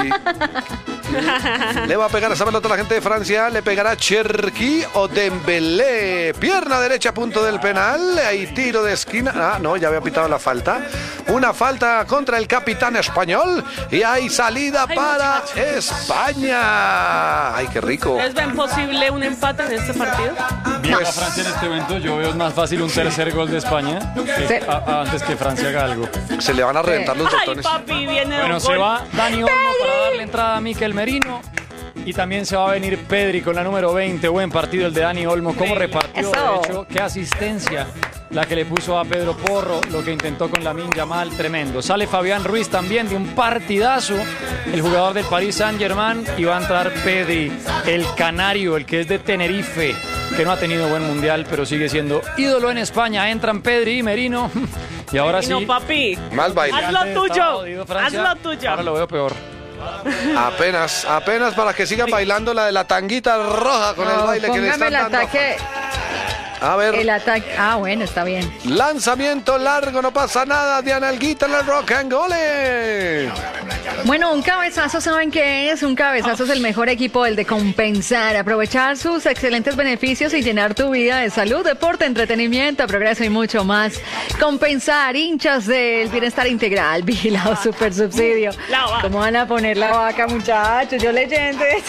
[SPEAKER 1] Le va a pegar esa pelota a la gente de Francia. Le pegará Cherki o Dembélé. Pierna derecha a punto del penal. Hay tiro de esquina. Ah, no, ya había pitado la falta. Una falta contra el capitán español. Y hay salida
[SPEAKER 6] Ay,
[SPEAKER 2] Ah,
[SPEAKER 1] para
[SPEAKER 6] muchachos.
[SPEAKER 1] España. Ay, qué rico.
[SPEAKER 6] ¿Ustedes ven posible un empate en este partido?
[SPEAKER 2] Viendo a Francia en este momento, yo veo más fácil un tercer gol de España que-
[SPEAKER 3] Sí.
[SPEAKER 2] a- a- antes que Francia haga algo.
[SPEAKER 1] Se le van a reventar los
[SPEAKER 6] Ay,
[SPEAKER 1] botones.
[SPEAKER 6] papi, viene
[SPEAKER 2] Bueno,
[SPEAKER 6] un
[SPEAKER 2] se
[SPEAKER 6] gol.
[SPEAKER 2] va Dani Olmo para darle entrada a Mikel Merino. Y también se va a venir Pedri con la número veinte. Buen partido el de Dani Olmo. Cómo repartió,
[SPEAKER 3] Eso.
[SPEAKER 2] de hecho, qué asistencia la que le puso a Pedro Porro. Lo que intentó con Lamine Yamal, tremendo. Sale Fabián Ruiz también de un partidazo. El jugador del Paris Saint-Germain. Y va a entrar Pedri, el canario, el que es de Tenerife, que no ha tenido buen mundial, pero sigue siendo ídolo en España. Entran Pedri y Merino. Y ahora
[SPEAKER 6] Y
[SPEAKER 2] sí.
[SPEAKER 6] no, papi.
[SPEAKER 1] Mal baile.
[SPEAKER 6] Haz lo
[SPEAKER 2] Antes
[SPEAKER 6] tuyo.
[SPEAKER 2] estaba jodido Francia,
[SPEAKER 6] Haz lo tuyo.
[SPEAKER 2] Ahora lo veo peor.
[SPEAKER 1] Apenas, apenas para que sigan bailando la de la tanguita roja con el
[SPEAKER 3] No,
[SPEAKER 1] baile que le
[SPEAKER 3] póngame
[SPEAKER 1] están
[SPEAKER 3] el
[SPEAKER 1] dando.
[SPEAKER 3] ataque.
[SPEAKER 1] A ver,
[SPEAKER 3] El ataque. Ah, bueno, está bien.
[SPEAKER 1] lanzamiento largo, no pasa nada. Diana Alguita en el rock and gole.
[SPEAKER 3] Bueno, un cabezazo, ¿saben qué es? Un cabezazo es el mejor equipo, el de compensar, aprovechar sus excelentes beneficios y llenar tu vida de salud, deporte, entretenimiento, progreso y mucho más. Compensar, hinchas del bienestar integral, vigilado super subsidio.
[SPEAKER 6] La vaca.
[SPEAKER 3] ¿Cómo van a poner la vaca, muchachos? Yo leyentes.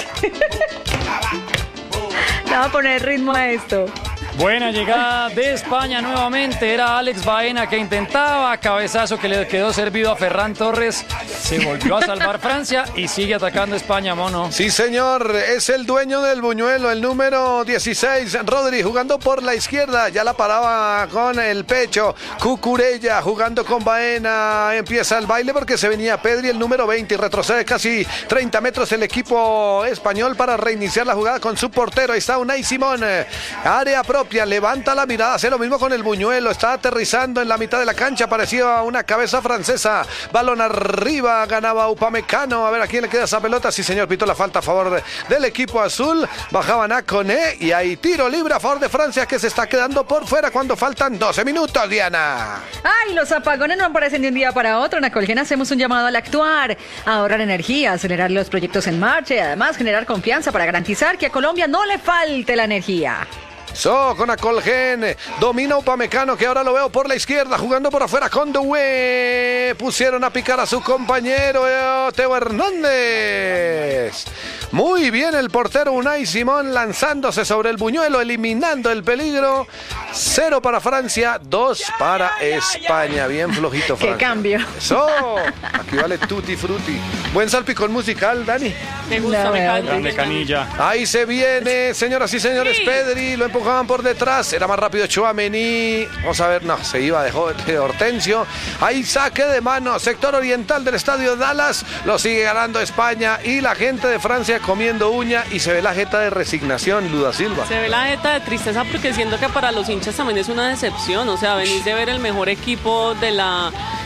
[SPEAKER 3] Le voy a poner ritmo a esto.
[SPEAKER 2] Buena llegada de España nuevamente. Era Alex Baena que intentaba. Cabezazo que le quedó servido a Ferran Torres. Se volvió a salvar Francia y sigue atacando España, mono.
[SPEAKER 1] Sí, señor, es el dueño del buñuelo, el número dieciséis, Rodri, jugando por la izquierda, ya la paraba con el pecho. Cucurella jugando con Baena, empieza el baile porque se venía Pedri, el número veinte, y retrocede casi treinta metros el equipo español para reiniciar la jugada con su portero. Ahí está Unai Simón, área propia, levanta la mirada, hace lo mismo con el buñuelo, está aterrizando en la mitad de la cancha, parecía una cabeza francesa. Balón arriba, ganaba Upamecano. A ver a quién le queda esa pelota. Sí, señor, pitó la falta a favor de- del equipo azul. Bajaban a Koné y hay tiro libre a favor de Francia que se está quedando por fuera cuando faltan doce minutos, Diana.
[SPEAKER 3] Ay, los apagones no aparecen de un día para otro. En Acolgen hacemos un llamado al actuar, a ahorrar energía, acelerar los proyectos en marcha y además generar confianza para garantizar que a Colombia no le falte la energía.
[SPEAKER 1] So, con Acolgen, domina Upamecano, que ahora lo veo por la izquierda, jugando por afuera con Doué. Pusieron a picar a su compañero eh, Teo Hernández. Muy bien el portero Unai Simón lanzándose sobre el buñuelo, eliminando el peligro. Cero para Francia, dos para España. Bien flojito
[SPEAKER 3] ¡Qué
[SPEAKER 1] Francia.
[SPEAKER 3] cambio!
[SPEAKER 1] Eso, aquí vale tutti frutti. Buen salpicón musical, Dani.
[SPEAKER 6] Me gusta,
[SPEAKER 3] La
[SPEAKER 6] me
[SPEAKER 3] verdad.
[SPEAKER 6] cae
[SPEAKER 2] Grande
[SPEAKER 6] bien.
[SPEAKER 2] canilla.
[SPEAKER 1] Ahí se viene, señoras y señores,
[SPEAKER 6] Sí.
[SPEAKER 1] Pedri, lo empujaban por detrás, era más rápido Tchouaméni, vamos a ver, no, se iba de, Jo- de Hortensio, ahí saque de mano, sector oriental del estadio Dallas, lo sigue ganando España y la gente de Francia comiendo uña y se ve la jeta de resignación, Luda Silva.
[SPEAKER 6] Se ve la jeta de tristeza porque siento que para los hinchas también es una decepción. O sea, venís de ver el mejor equipo de la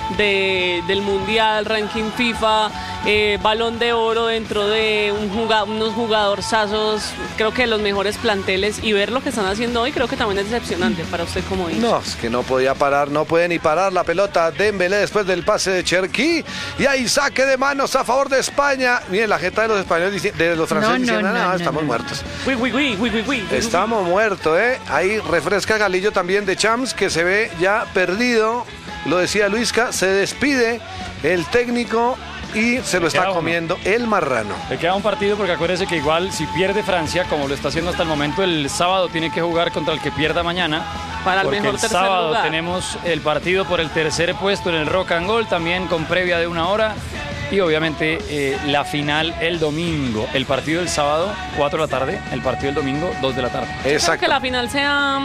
[SPEAKER 6] de, del Mundial, ranking FIFA, eh, Balón de Oro dentro de un jugado, unos jugadorzazos, creo que los mejores planteles, y ver lo que están haciendo hoy creo que también es decepcionante para usted como hincha.
[SPEAKER 1] No, es que no podía parar, no puede ni parar la pelota Dembélé después del pase de Cherki, y ahí saque de manos a favor de España. Miren la jeta de los españoles, de los franceses,
[SPEAKER 3] No, no,
[SPEAKER 1] diciendo,
[SPEAKER 3] no,
[SPEAKER 1] "Ah,
[SPEAKER 3] no,
[SPEAKER 1] estamos
[SPEAKER 3] no.
[SPEAKER 1] muertos".
[SPEAKER 6] Uy, uy, uy, uy, uy, uy, uy.
[SPEAKER 1] Estamos muertos, ¿eh? Ahí refresca Galillo también de Champs, que se ve ya perdido. Lo decía Luisca, se despide el técnico y se lo está
[SPEAKER 2] queda uno.
[SPEAKER 1] comiendo el marrano.
[SPEAKER 2] Le queda un partido porque acuérdese que igual si pierde Francia, como lo está haciendo hasta el momento, el sábado tiene que jugar contra el que pierda mañana.
[SPEAKER 6] Para el
[SPEAKER 2] porque
[SPEAKER 6] mejor
[SPEAKER 2] el
[SPEAKER 6] tercer
[SPEAKER 2] sábado
[SPEAKER 6] lugar.
[SPEAKER 2] tenemos el partido por el tercer puesto en el Rock and Roll, también con previa de una hora. Y obviamente eh, la final el domingo. El partido del sábado, cuatro de la tarde. El partido del domingo, dos de la tarde.
[SPEAKER 6] Creo
[SPEAKER 1] Exacto.
[SPEAKER 6] que la final sea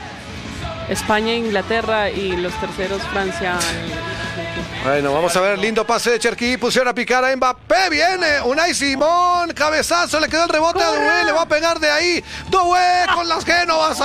[SPEAKER 6] España, Inglaterra y los terceros Francia.
[SPEAKER 1] Bueno, vamos a ver, lindo pase de Cherki, pusieron a picar a Mbappé, viene Unai Simón, cabezazo, le quedó el rebote a Doué, le va a pegar de ahí, Doué con las Génovas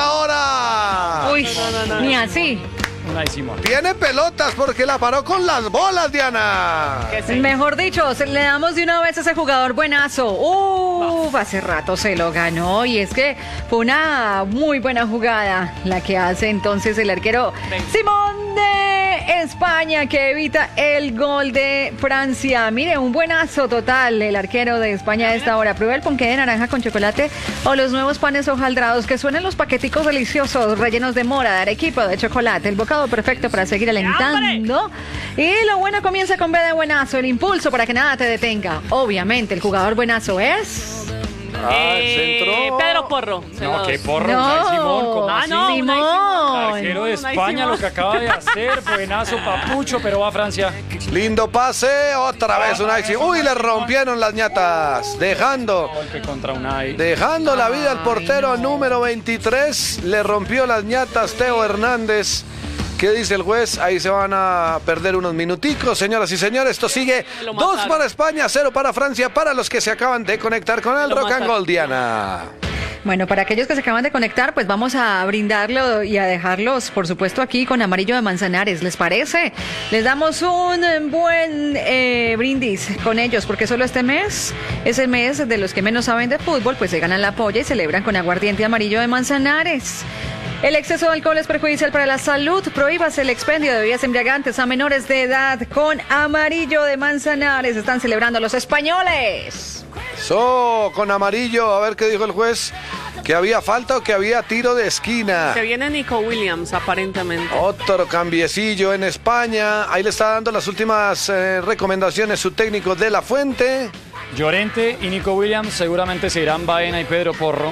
[SPEAKER 1] ahora.
[SPEAKER 3] Uy, ni así.
[SPEAKER 2] Unai Simón.
[SPEAKER 1] Tiene pelotas porque la paró con las bolas, Diana.
[SPEAKER 3] Mejor dicho, se- le damos de una vez a ese jugador buenazo. Uf, hace rato se lo ganó y es que fue una muy buena jugada la que hace entonces el arquero Simón de España, que evita el gol de Francia. Mire, un buenazo total el arquero de España a esta hora. Prueba el ponqué de naranja con chocolate o los nuevos panes hojaldrados, que suenan los paqueticos deliciosos rellenos de mora, de arequipa, de chocolate. El bocado perfecto para seguir alentando. Y lo bueno comienza con B de buenazo, el impulso para que nada te detenga. Obviamente, el jugador buenazo es...
[SPEAKER 1] Ah,
[SPEAKER 6] Eh,
[SPEAKER 1] centró.
[SPEAKER 6] Pedro Porro.
[SPEAKER 2] No, qué porro,
[SPEAKER 3] No.
[SPEAKER 2] Unai Simón, ¿cómo
[SPEAKER 6] Ah,
[SPEAKER 2] así?
[SPEAKER 6] no, Unai
[SPEAKER 3] Simón.
[SPEAKER 2] Arquero de
[SPEAKER 6] Unai
[SPEAKER 2] España,
[SPEAKER 6] Simón.
[SPEAKER 2] lo que acaba de hacer, buenazo, papucho, pero va a Francia.
[SPEAKER 1] Lindo pase, otra vez Unai Simón. Uy, le rompieron las ñatas, dejando...
[SPEAKER 2] Golpe contra Unai.
[SPEAKER 1] Dejando la vida al portero número veintitrés, le rompió las ñatas Teo Hernández. ¿Qué dice el juez? Ahí se van a perder unos minuticos, señoras y señores. Esto sigue
[SPEAKER 6] Lo
[SPEAKER 1] dos
[SPEAKER 6] mataron.
[SPEAKER 1] para España, cero para Francia, para los que se acaban de conectar con el
[SPEAKER 6] Lo
[SPEAKER 1] Rock and
[SPEAKER 6] mataron.
[SPEAKER 1] Roll, Diana.
[SPEAKER 3] Bueno, para aquellos que se acaban de conectar, pues vamos a brindarlo y a dejarlos, por supuesto, aquí con Amarillo de Manzanares. ¿Les parece? Les damos un buen eh, brindis con ellos, porque solo este mes es el mes de los que menos saben de fútbol, pues se ganan la polla y celebran con aguardiente Amarillo de Manzanares. El exceso de alcohol es perjudicial para la salud. Prohíbase el expendio de bebidas embriagantes a menores de edad con Amarillo de Manzanares. Están celebrando los españoles.
[SPEAKER 1] So, con amarillo, a ver qué dijo el juez. ¿Que había falta o que había tiro de esquina?
[SPEAKER 6] Que viene Nico Williams, aparentemente.
[SPEAKER 1] Otro cambiecillo en España. Ahí le está dando las últimas eh, recomendaciones su técnico de la Fuente.
[SPEAKER 2] Llorente y Nico Williams seguramente se irán Baena y Pedro Porro.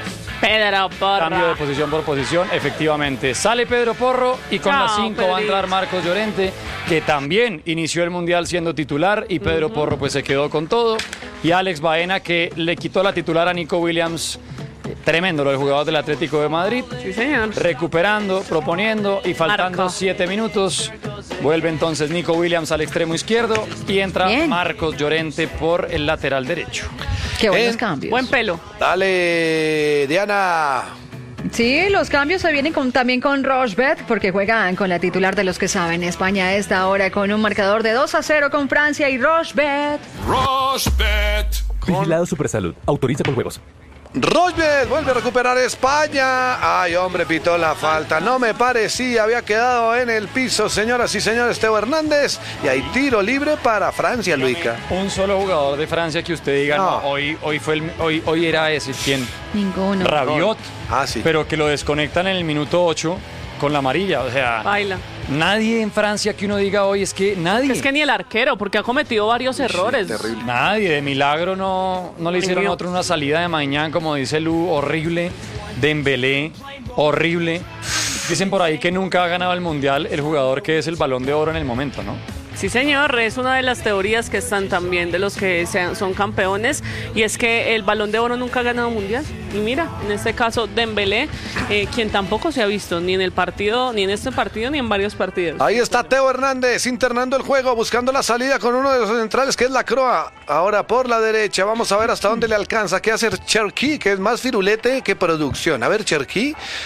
[SPEAKER 6] Pedro Porro.
[SPEAKER 2] Cambio de posición por posición, efectivamente. Sale Pedro Porro y con
[SPEAKER 6] Chao,
[SPEAKER 2] las cinco va a
[SPEAKER 6] Pedrito.
[SPEAKER 2] entrar Marcos Llorente, que también inició el Mundial siendo titular, y Pedro Porro pues se quedó con todo. Y Alex Baena, que le quitó la titular a Nico Williams. Eh, Tremendo lo del jugador del Atlético de Madrid.
[SPEAKER 6] Sí, señor.
[SPEAKER 2] Recuperando, proponiendo y faltando
[SPEAKER 6] Marco.
[SPEAKER 2] siete minutos. Vuelve entonces Nico Williams al extremo izquierdo y entra
[SPEAKER 3] Bien.
[SPEAKER 2] Marcos Llorente por el lateral derecho.
[SPEAKER 3] Qué buenos
[SPEAKER 1] Eh,
[SPEAKER 3] cambios.
[SPEAKER 6] Buen pelo.
[SPEAKER 1] Dale, Diana.
[SPEAKER 3] Sí, los cambios se vienen con- también con Rochebet, porque juegan con la titular de los que saben. España a esta hora con un marcador de dos a cero con Francia y Rochebet.
[SPEAKER 8] Vigilado Supersalud. Autoriza con juegos.
[SPEAKER 1] Rochbet vuelve a recuperar España. Ay, hombre, pitó la falta. No me parecía, había quedado en el piso, señoras y señores, Teo Hernández. Y hay tiro libre para Francia, Luica.
[SPEAKER 2] Un solo jugador de Francia que usted diga, no,
[SPEAKER 1] No.
[SPEAKER 2] hoy, hoy, fue el, hoy, hoy era ese, ¿quién?
[SPEAKER 3] Ninguno.
[SPEAKER 2] Rabiot.
[SPEAKER 1] Ah, sí.
[SPEAKER 2] Pero que lo desconectan en el minuto ocho con la amarilla. O sea,
[SPEAKER 6] Baila.
[SPEAKER 2] nadie en Francia que uno diga hoy, es que nadie.
[SPEAKER 6] Es que ni el arquero, porque ha cometido varios errores.
[SPEAKER 1] terrible.
[SPEAKER 2] Nadie, de milagro no, no le hicieron
[SPEAKER 6] Dios.
[SPEAKER 2] otro una salida de mañana, como dice Lu, horrible. Dembélé, horrible. Dicen por ahí que nunca ha ganado el Mundial el jugador que es el Balón de Oro en el momento, ¿no?
[SPEAKER 6] Sí, señor, es una de las teorías que están también de los que sean- son campeones, y es que el Balón de Oro nunca ha ganado mundial. Y mira, en este caso Dembélé, eh, quien tampoco se ha visto ni en el partido, ni en este partido, ni en varios partidos.
[SPEAKER 1] Ahí está Teo Hernández internando el juego, buscando la salida con uno de los centrales, que es la Croa. Ahora por la derecha, vamos a ver hasta dónde le alcanza. ¿Qué hace Cherki? Que es más firulete que producción. A ver, Cherki.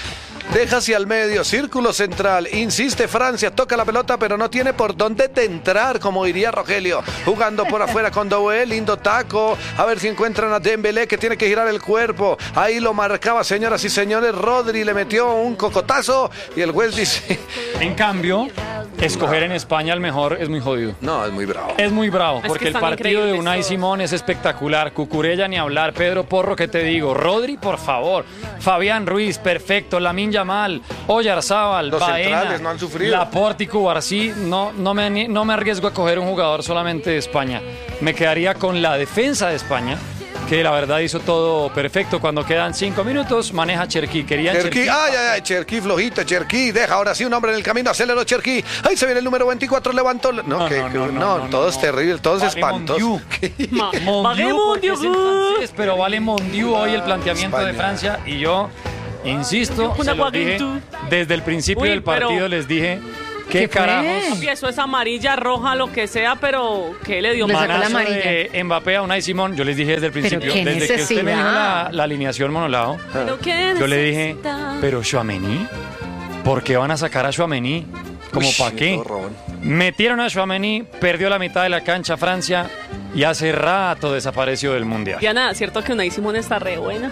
[SPEAKER 1] Deja hacia el medio, círculo central. Insiste Francia, toca la pelota, pero no tiene por dónde te entrar, como diría Rogelio. Jugando por afuera con Doué, lindo taco. A ver si encuentran a Dembélé, que tiene que girar el cuerpo. Ahí lo marcaba, señoras y señores. Rodri le metió un cocotazo y el juez dice...
[SPEAKER 2] En cambio, escoger en España al mejor es muy jodido.
[SPEAKER 1] No, es muy bravo.
[SPEAKER 2] Es muy bravo,
[SPEAKER 6] Es
[SPEAKER 2] porque
[SPEAKER 6] que
[SPEAKER 2] el
[SPEAKER 6] están
[SPEAKER 2] partido de
[SPEAKER 6] increíbles
[SPEAKER 2] Unai
[SPEAKER 6] todos.
[SPEAKER 2] Simón es espectacular. Cucurella ni hablar. Pedro Porro, ¿qué te digo? Rodri, por favor. Fabián Ruiz, perfecto. Lamine Yamal, Oyarzábal,
[SPEAKER 1] Los
[SPEAKER 2] Baena,
[SPEAKER 1] centrales no han sufrido.
[SPEAKER 2] Laporte y Cubarsí. No, no, me, no me arriesgo a coger un jugador solamente de España. Me quedaría con la defensa de España, que la verdad hizo todo perfecto. Cuando quedan cinco minutos, maneja Cherki. Querían
[SPEAKER 1] Cherki,
[SPEAKER 2] Cherki.
[SPEAKER 1] ay, ay, ay, Cherki, flojito, Cherki, deja ahora sí un hombre en el camino, aceleró Cherki, ahí se viene el número veinticuatro, levantó, no,
[SPEAKER 2] No,
[SPEAKER 1] que,
[SPEAKER 2] no,
[SPEAKER 1] que-
[SPEAKER 2] no,
[SPEAKER 1] no,
[SPEAKER 2] no, no,
[SPEAKER 1] todos
[SPEAKER 2] no.
[SPEAKER 1] terribles, todos
[SPEAKER 2] Vale,
[SPEAKER 1] espantosos.
[SPEAKER 2] Mondiu.
[SPEAKER 6] Ma-
[SPEAKER 2] Mondiu,
[SPEAKER 6] Paguemos,
[SPEAKER 2] porque es en
[SPEAKER 6] Dios.
[SPEAKER 2] francés, pero vale Mondiu hoy el planteamiento de
[SPEAKER 1] España.
[SPEAKER 2] Francia. Y yo insisto,
[SPEAKER 6] Una
[SPEAKER 2] se los dije,
[SPEAKER 6] guaguintú.
[SPEAKER 2] desde el principio
[SPEAKER 6] Uy,
[SPEAKER 2] del partido
[SPEAKER 6] pero-
[SPEAKER 2] les dije, ¿qué,
[SPEAKER 3] ¿Qué fue?
[SPEAKER 2] carajos?
[SPEAKER 6] Papi, eso es amarilla, roja, lo que sea, pero ¿qué le dio
[SPEAKER 3] Le sacó
[SPEAKER 6] mal?
[SPEAKER 3] la
[SPEAKER 2] Manazo
[SPEAKER 3] amarilla.
[SPEAKER 2] de Mbappé a Unai Simón, yo les dije desde el principio,
[SPEAKER 3] qué
[SPEAKER 2] desde que usted me dijo
[SPEAKER 3] necesidad.
[SPEAKER 2] la, la alineación monolado,
[SPEAKER 6] Pero ¿qué
[SPEAKER 2] yo le dije,
[SPEAKER 6] necesita?
[SPEAKER 2] pero Tchouaméni, ¿por qué van a sacar a Tchouaméni? ¿Como
[SPEAKER 1] Uy,
[SPEAKER 2] para qué?
[SPEAKER 1] todo robón.
[SPEAKER 2] Metieron a Tchouaméni, perdió la mitad de la cancha Francia y hace rato desapareció del Mundial.
[SPEAKER 6] Diana, ¿cierto que Unai Simón está re buena?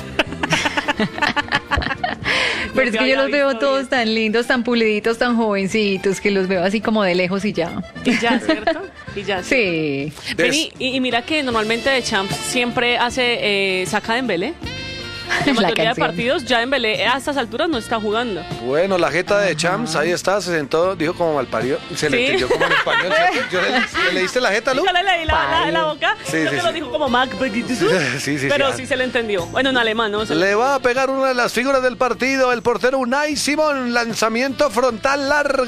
[SPEAKER 3] Pero es
[SPEAKER 6] te
[SPEAKER 3] que yo
[SPEAKER 6] había
[SPEAKER 3] los veo
[SPEAKER 6] visto
[SPEAKER 3] todos
[SPEAKER 6] bien.
[SPEAKER 3] tan lindos, tan puliditos, tan jovencitos, que los veo así como de lejos y ya.
[SPEAKER 6] Y ya, ¿cierto? Y ya.
[SPEAKER 3] Sí.
[SPEAKER 6] Vení, y, y mira que normalmente de Champs siempre hace, eh, saca Dembélé. La
[SPEAKER 3] La
[SPEAKER 6] mayoría de
[SPEAKER 3] canción.
[SPEAKER 6] partidos ya Dembélé a estas alturas no está jugando.
[SPEAKER 1] Bueno, la jeta de Champs, ahí está, se sentó, dijo como malparido, se le
[SPEAKER 6] Sí.
[SPEAKER 1] entendió como en español. ¿Cierto? Yo le, ¿le leíste la jeta, Lu?
[SPEAKER 6] Yo le leí la, la, la boca,
[SPEAKER 1] Sí,
[SPEAKER 6] creo
[SPEAKER 1] sí,
[SPEAKER 6] que
[SPEAKER 1] sí.
[SPEAKER 6] lo dijo como Mac,
[SPEAKER 1] Sí, sí,
[SPEAKER 6] pero
[SPEAKER 1] sí.
[SPEAKER 6] sí se le entendió. Bueno, en alemán, ¿no? Se le-
[SPEAKER 1] Le va a pegar una de las figuras del partido, el portero Unai Simón, lanzamiento frontal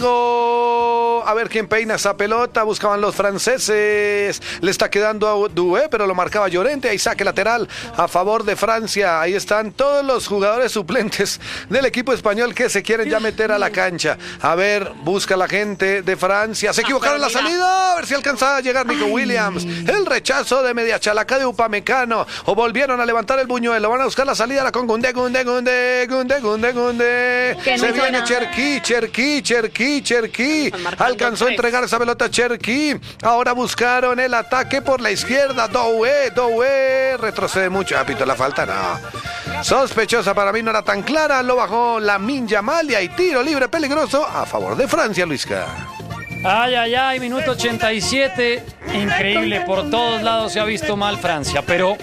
[SPEAKER 1] largo. A ver quién peina esa pelota, buscaban los franceses. Le está quedando a Doué, pero lo marcaba Llorente. Ahí saque lateral a favor de Francia. Ahí están todos los jugadores suplentes del equipo español que se quieren ya meter a la cancha. A ver, busca la gente de Francia. Se equivocaron en la
[SPEAKER 6] pero mira.
[SPEAKER 1] salida. A ver si alcanza a llegar Nico Williams. El rechazo de media chalaca de Upamecano. O volvieron a levantar el buñuelo. Van a buscar la salida la con Gunde, Gunde, Gunde, Gunde, Gunde, Gunde.
[SPEAKER 3] Que no
[SPEAKER 1] Se
[SPEAKER 3] hizo
[SPEAKER 1] viene
[SPEAKER 3] nada.
[SPEAKER 1] Cherki, Cherki, Cherki, Cherki.
[SPEAKER 6] Están marcando
[SPEAKER 1] Alcanzó a
[SPEAKER 6] tres.
[SPEAKER 1] entregar esa pelota a Cherki. Ahora buscaron el ataque por la izquierda. Doué, Doué. Retrocede mucho. Ah, pito la falta, no. Sospechosa, para mí no era tan clara. Lo bajó Lamine Yamal y hay tiro libre peligroso a favor de Francia, Luisca.
[SPEAKER 2] Ay, ay, ay, minuto ochenta y siete. Increíble, por todos lados se ha visto mal Francia, pero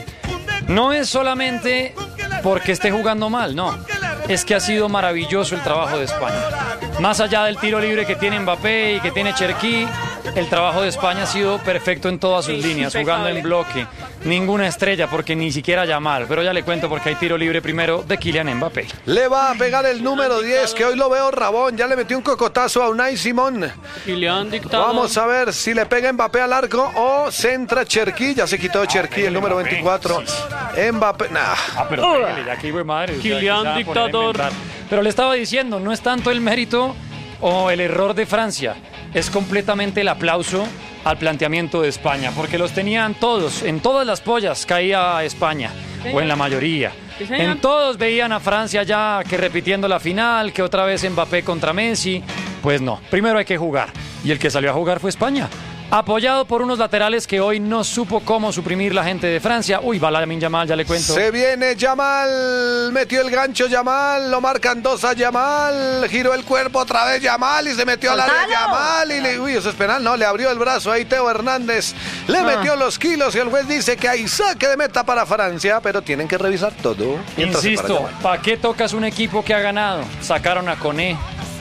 [SPEAKER 2] no es solamente porque esté jugando mal, no. Es que ha sido maravilloso el trabajo de España. Más allá del tiro libre que tiene Mbappé y que tiene Cherki, el trabajo de España ha sido perfecto en todas sus
[SPEAKER 6] Sí,
[SPEAKER 2] líneas,
[SPEAKER 6] impecable.
[SPEAKER 2] jugando en bloque. Ninguna estrella, porque ni siquiera Yamal. Pero ya le cuento porque hay tiro libre primero de Kylian Mbappé.
[SPEAKER 1] Le va a pegar el número diez, que hoy lo veo rabón. Ya le metió un cocotazo a Unai Simón.
[SPEAKER 6] Kylian dictador.
[SPEAKER 1] Vamos a ver si le pega Mbappé al arco o centra Cherki. Ya se quitó Cherki, el número veinticuatro. Mbappé, nah.
[SPEAKER 2] Ah, pero pégale, ya que hijo de madre. o sea,
[SPEAKER 6] Kylian
[SPEAKER 2] que se va a poner a
[SPEAKER 6] dictador.
[SPEAKER 2] inventar. Pero le estaba diciendo, no es tanto el mérito o el error de Francia, es completamente el aplauso al planteamiento de España, porque los tenían todos, en todas las pollas caía España, o en la mayoría.
[SPEAKER 6] Sí, señor.
[SPEAKER 2] En todos veían a Francia ya que repitiendo la final, que otra vez Mbappé contra Messi. Pues no, primero hay que jugar. Y el que salió a jugar fue España. Apoyado por unos laterales que hoy no supo cómo suprimir la gente de Francia. Uy, va Lamine Yamal, ya le cuento.
[SPEAKER 1] Se viene Yamal, metió el gancho Yamal, lo marcan dos a Yamal, giró el cuerpo otra vez Yamal y se metió al área Yamal y le, uy, eso es penal, no, le abrió el brazo ahí Teo Hernández, le
[SPEAKER 3] Ah.
[SPEAKER 1] metió los kilos y el juez dice que hay saque de meta para Francia, pero tienen que revisar todo. mientras se para
[SPEAKER 2] Insisto,
[SPEAKER 1] Yamal.
[SPEAKER 2] ¿para qué tocas un equipo que ha ganado? Sacaron a Koné,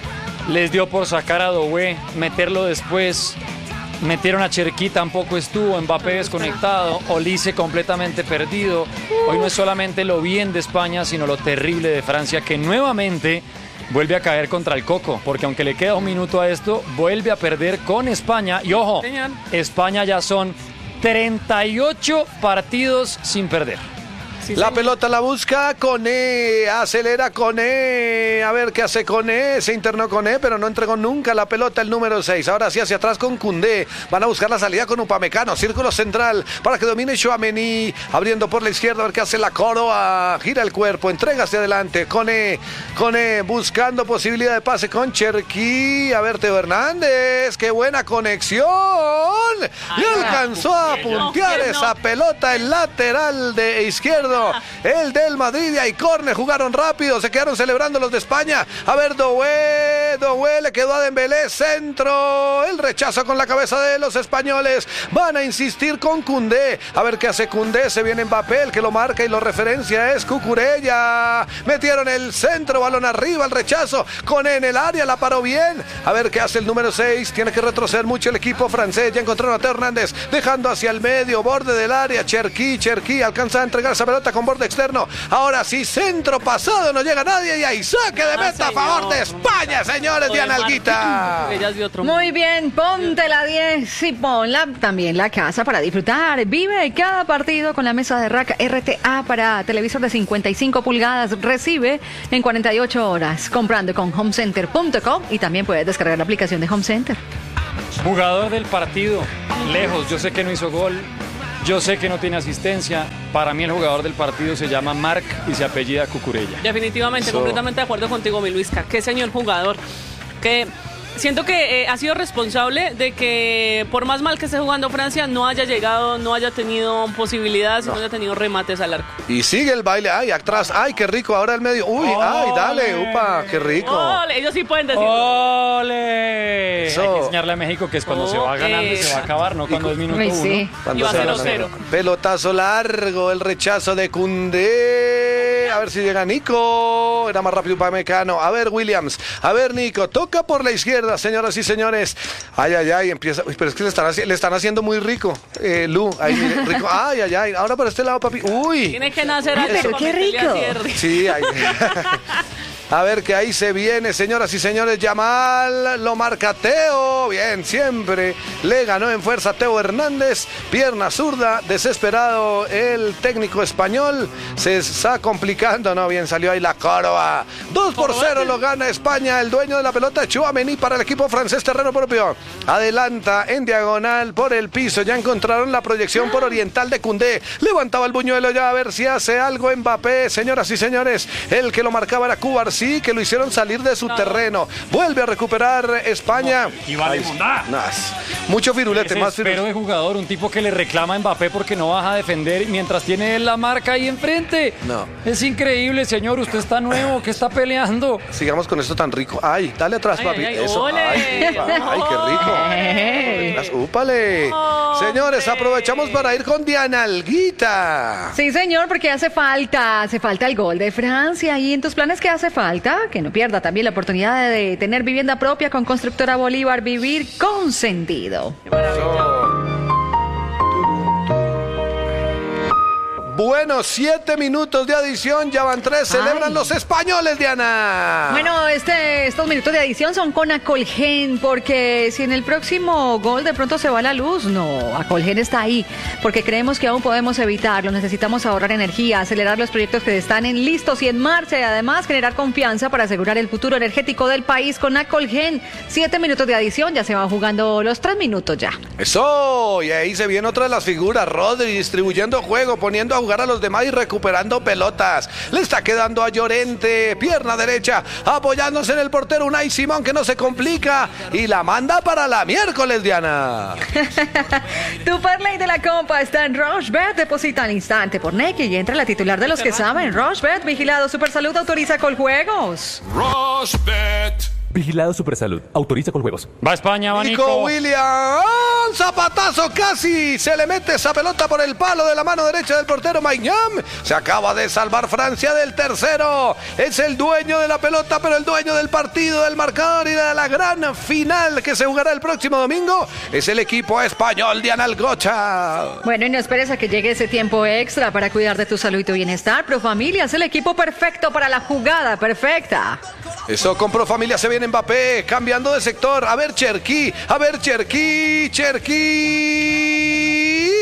[SPEAKER 2] les dio por sacar a Doué, meterlo después, metieron a Cherki, tampoco estuvo, Mbappé desconectado, Olise completamente perdido. Hoy no es solamente lo bien de España, sino lo terrible de Francia, que nuevamente vuelve a caer contra el coco, porque aunque le queda un minuto a esto, vuelve a perder con España. Y ojo,
[SPEAKER 6] Señor.
[SPEAKER 2] España ya son treinta y ocho partidos sin perder.
[SPEAKER 6] Sí,
[SPEAKER 1] la
[SPEAKER 6] señor.
[SPEAKER 1] pelota la busca Koné, acelera Koné, a ver qué hace Koné, se internó Koné, pero no entregó nunca la pelota el número seis. Ahora sí hacia atrás con Koundé, van a buscar la salida con Upamecano, círculo central para que domine Tchouaméni, abriendo por la izquierda, a ver qué hace la Córdoba, gira el cuerpo, entrega hacia adelante, Koné, Koné buscando posibilidad de pase con Cherki, a ver Teo Hernández, qué buena conexión, le alcanzó a puntear
[SPEAKER 6] no,
[SPEAKER 1] esa
[SPEAKER 6] no.
[SPEAKER 1] pelota, el lateral de izquierdo, el del Madrid, y hay córner, jugaron rápido, se quedaron celebrando los de España. A ver, Doué, Doué le quedó a Dembélé, centro, el rechazo con la cabeza de los españoles, van a insistir con Koundé, a ver qué hace Koundé, se viene Mbappé, el que lo marca y lo referencia es Cucurella, metieron el centro, balón arriba, el rechazo, con en el área, la paró bien, a ver qué hace el número seis, tiene que retroceder mucho el equipo francés, ya encontraron a Teo Hernández, dejando hacia el medio, borde del área, Cherki, Cherki, alcanza a entregar esa pelota con borde externo, ahora sí, centro pasado, no llega nadie y ahí saque de
[SPEAKER 6] Ah,
[SPEAKER 1] meta a favor de España, señores,
[SPEAKER 6] Joder,
[SPEAKER 1] Diana Alguita.
[SPEAKER 6] Ella es de otro
[SPEAKER 3] Muy
[SPEAKER 6] mundo.
[SPEAKER 3] bien, ponte la diez y ponla también la casa para disfrutar. Vive cada partido con la mesa de rack R T A para televisor de cincuenta y cinco pulgadas. Recibe en cuarenta y ocho horas comprando con home center punto com y también puedes descargar la aplicación de Home Center.
[SPEAKER 2] Jugador del partido, lejos, yo sé que no hizo gol, yo sé que no tiene asistencia. Para mí el jugador del partido se llama Marc y se apellida Cucurella.
[SPEAKER 6] Definitivamente,
[SPEAKER 1] Eso.
[SPEAKER 6] completamente de acuerdo contigo, mi Luisca. Qué señor jugador. Que siento que eh, ha sido responsable de que por más mal que esté jugando Francia, no haya llegado, no haya tenido posibilidades, no, no haya tenido remates al arco.
[SPEAKER 1] Y sigue el baile, ay, atrás, ay, qué rico, ahora el medio, uy, ay, dale,
[SPEAKER 2] ¡Ole!
[SPEAKER 1] upa, qué rico.
[SPEAKER 6] ¡Ole! Ellos sí pueden decirlo.
[SPEAKER 2] ¡Ole!
[SPEAKER 1] Eso.
[SPEAKER 2] Hay que enseñarle a México que es cuando se va
[SPEAKER 6] Ok.
[SPEAKER 2] ganando y se va a acabar, no cuando es minuto
[SPEAKER 3] Uy,
[SPEAKER 2] uno.
[SPEAKER 3] sí.
[SPEAKER 1] Cuando
[SPEAKER 6] Iba
[SPEAKER 1] se
[SPEAKER 6] cero
[SPEAKER 1] gana.
[SPEAKER 6] cero.
[SPEAKER 1] Pelotazo largo, el rechazo de Koundé. A ver si llega Nico. Era más rápido para Mecano. A ver, Williams. A ver, Nico. Toca por la izquierda, señoras y señores. Ay, ay, ay. Empieza. Uy, pero es que le están, haci- le están haciendo muy rico. Eh, Lu. Ahí, mire, rico. Ay, ay, ay. Ahora por este lado, papi. Uy.
[SPEAKER 6] Tiene que nacer
[SPEAKER 3] Ay,
[SPEAKER 6] alguien
[SPEAKER 3] pero
[SPEAKER 6] para
[SPEAKER 3] qué
[SPEAKER 6] meterle a
[SPEAKER 3] rico.
[SPEAKER 6] Thierry.
[SPEAKER 1] Sí, ahí. A ver que ahí se viene, señoras y señores. Yamal lo marca Teo. Bien, siempre le ganó en fuerza Teo Hernández. Pierna zurda, desesperado el técnico español. Se está complicando, ¿no? Bien, salió ahí la Córdoba. dos por cero lo gana España. El dueño de la pelota, Tchouaméni, para el equipo francés, terreno propio. Adelanta en diagonal por el piso. Ya encontraron la proyección por oriental de Koundé. Levantaba el buñuelo ya a ver si hace algo Mbappé. Señoras y señores, el que lo marcaba era Cubarsí, que lo hicieron salir de su terreno. Vuelve a recuperar España.
[SPEAKER 2] Y vale mundá.
[SPEAKER 1] Nas. Mucho firulete, más
[SPEAKER 2] Desespero
[SPEAKER 1] firulete.
[SPEAKER 2] de jugador, un tipo que le reclama a Mbappé porque no baja a defender mientras tiene él la marca ahí enfrente.
[SPEAKER 1] No.
[SPEAKER 2] Es increíble, señor, usted está nuevo, ¿qué está peleando?
[SPEAKER 1] Sigamos con esto tan rico. Ay, dale atrás,
[SPEAKER 6] Ay,
[SPEAKER 1] papi.
[SPEAKER 6] ay, ay,
[SPEAKER 1] Eso.
[SPEAKER 6] ole.
[SPEAKER 1] Ay, upa. Ay, qué rico.
[SPEAKER 3] Ey.
[SPEAKER 1] Las- Úpale. Señores, aprovechamos para ir con Diana Alguita.
[SPEAKER 3] Sí, señor, porque hace falta, hace falta el gol de Francia. ¿Y en tus planes qué hace falta? Que no pierda también la oportunidad de tener vivienda propia con Constructora Bolívar, vivir con sentido.
[SPEAKER 1] Bueno, siete minutos de adición, ya van tres. Celebran
[SPEAKER 3] Ay.
[SPEAKER 1] los españoles, Diana.
[SPEAKER 3] Bueno, este, estos minutos de adición son con Acolgen, porque si en el próximo gol de pronto se va la luz, no, Acolgen está ahí, porque creemos que aún podemos evitarlo. Necesitamos ahorrar energía, acelerar los proyectos que están en listos y en marcha, y además generar confianza para asegurar el futuro energético del país con Acolgen. Siete minutos de adición, ya se van jugando los tres minutos ya.
[SPEAKER 1] Eso, y ahí se viene otra de las figuras, Rodri distribuyendo juego, poniendo a jugar a los demás y recuperando pelotas. Le está quedando a Llorente, pierna derecha, apoyándose en el portero Unai Simón, que no se complica y la manda para la miércoles, Diana.
[SPEAKER 3] Tu parlay de la compa está en Rochebet. Deposita al instante por Nequi y entra la titular de los que saben. Rochebet, vigilado, Supersalud, autoriza Coljuegos.
[SPEAKER 8] Vigilado Supersalud. Autoriza con juegos.
[SPEAKER 2] Va España, va
[SPEAKER 1] Nico
[SPEAKER 2] Nico.
[SPEAKER 1] Williams, ¡ah! Zapatazo casi, se le mete esa pelota por el palo de la mano derecha del portero Maignan. Se acaba de salvar Francia del tercero. Es el dueño de la pelota, pero el dueño del partido, del marcador y de la gran final que se jugará el próximo domingo es el equipo español de Analgocha.
[SPEAKER 3] Bueno, y no esperes a que llegue ese tiempo extra para cuidar de tu salud y tu bienestar. Profamilia es el equipo perfecto para la jugada perfecta.
[SPEAKER 1] Eso, con Profamilia se viene Mbappé, cambiando de sector. A ver, Cherki, a ver, Cherki, Cherki.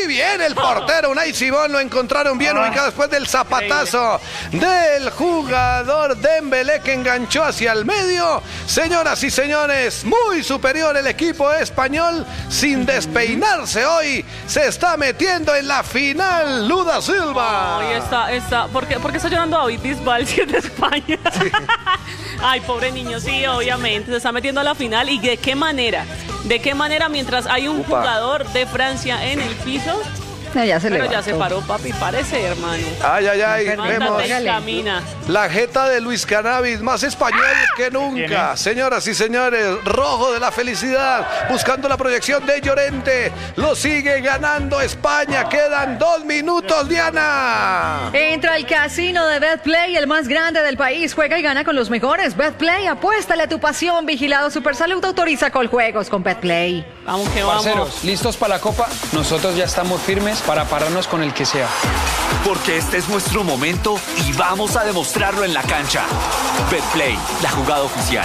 [SPEAKER 1] y viene el portero Unai Simón, lo encontraron bien ubicado después del zapatazo del jugador Dembélé que enganchó hacia el medio. Señoras y señores, muy superior el equipo español, sin despeinarse hoy, se está metiendo en la final Luda Silva.
[SPEAKER 6] Ay, está, está, ¿por qué, por qué está llorando David Bisbal si es de España? Sí. Ay, pobre niño, sí, obviamente, se está metiendo a la final. ¿Y de qué manera? ¿De qué manera mientras hay un Upa. jugador de Francia en el piso?
[SPEAKER 3] No, ya se
[SPEAKER 6] Pero
[SPEAKER 3] levantó.
[SPEAKER 6] ya se paró, papi, parece, hermano.
[SPEAKER 1] Ay, ay, ay, vemos
[SPEAKER 6] camina.
[SPEAKER 1] la jeta de Luis Cannabis, más español que nunca. Señoras y señores, rojo de la felicidad, buscando la proyección de Llorente. Lo sigue ganando España, quedan dos minutos, Diana.
[SPEAKER 3] Entra al casino de Betplay, el más grande del país. Juega y gana con los mejores. Betplay, apuéstale a tu pasión. Vigilado Supersalud, autoriza Coljuegos con Betplay.
[SPEAKER 6] Vamos que vamos.
[SPEAKER 4] Parceros, ¿listos para la Copa? Nosotros ya estamos firmes para pararnos con el que sea.
[SPEAKER 5] Porque este es nuestro momento y vamos a demostrarlo en la cancha. Betplay, la jugada oficial.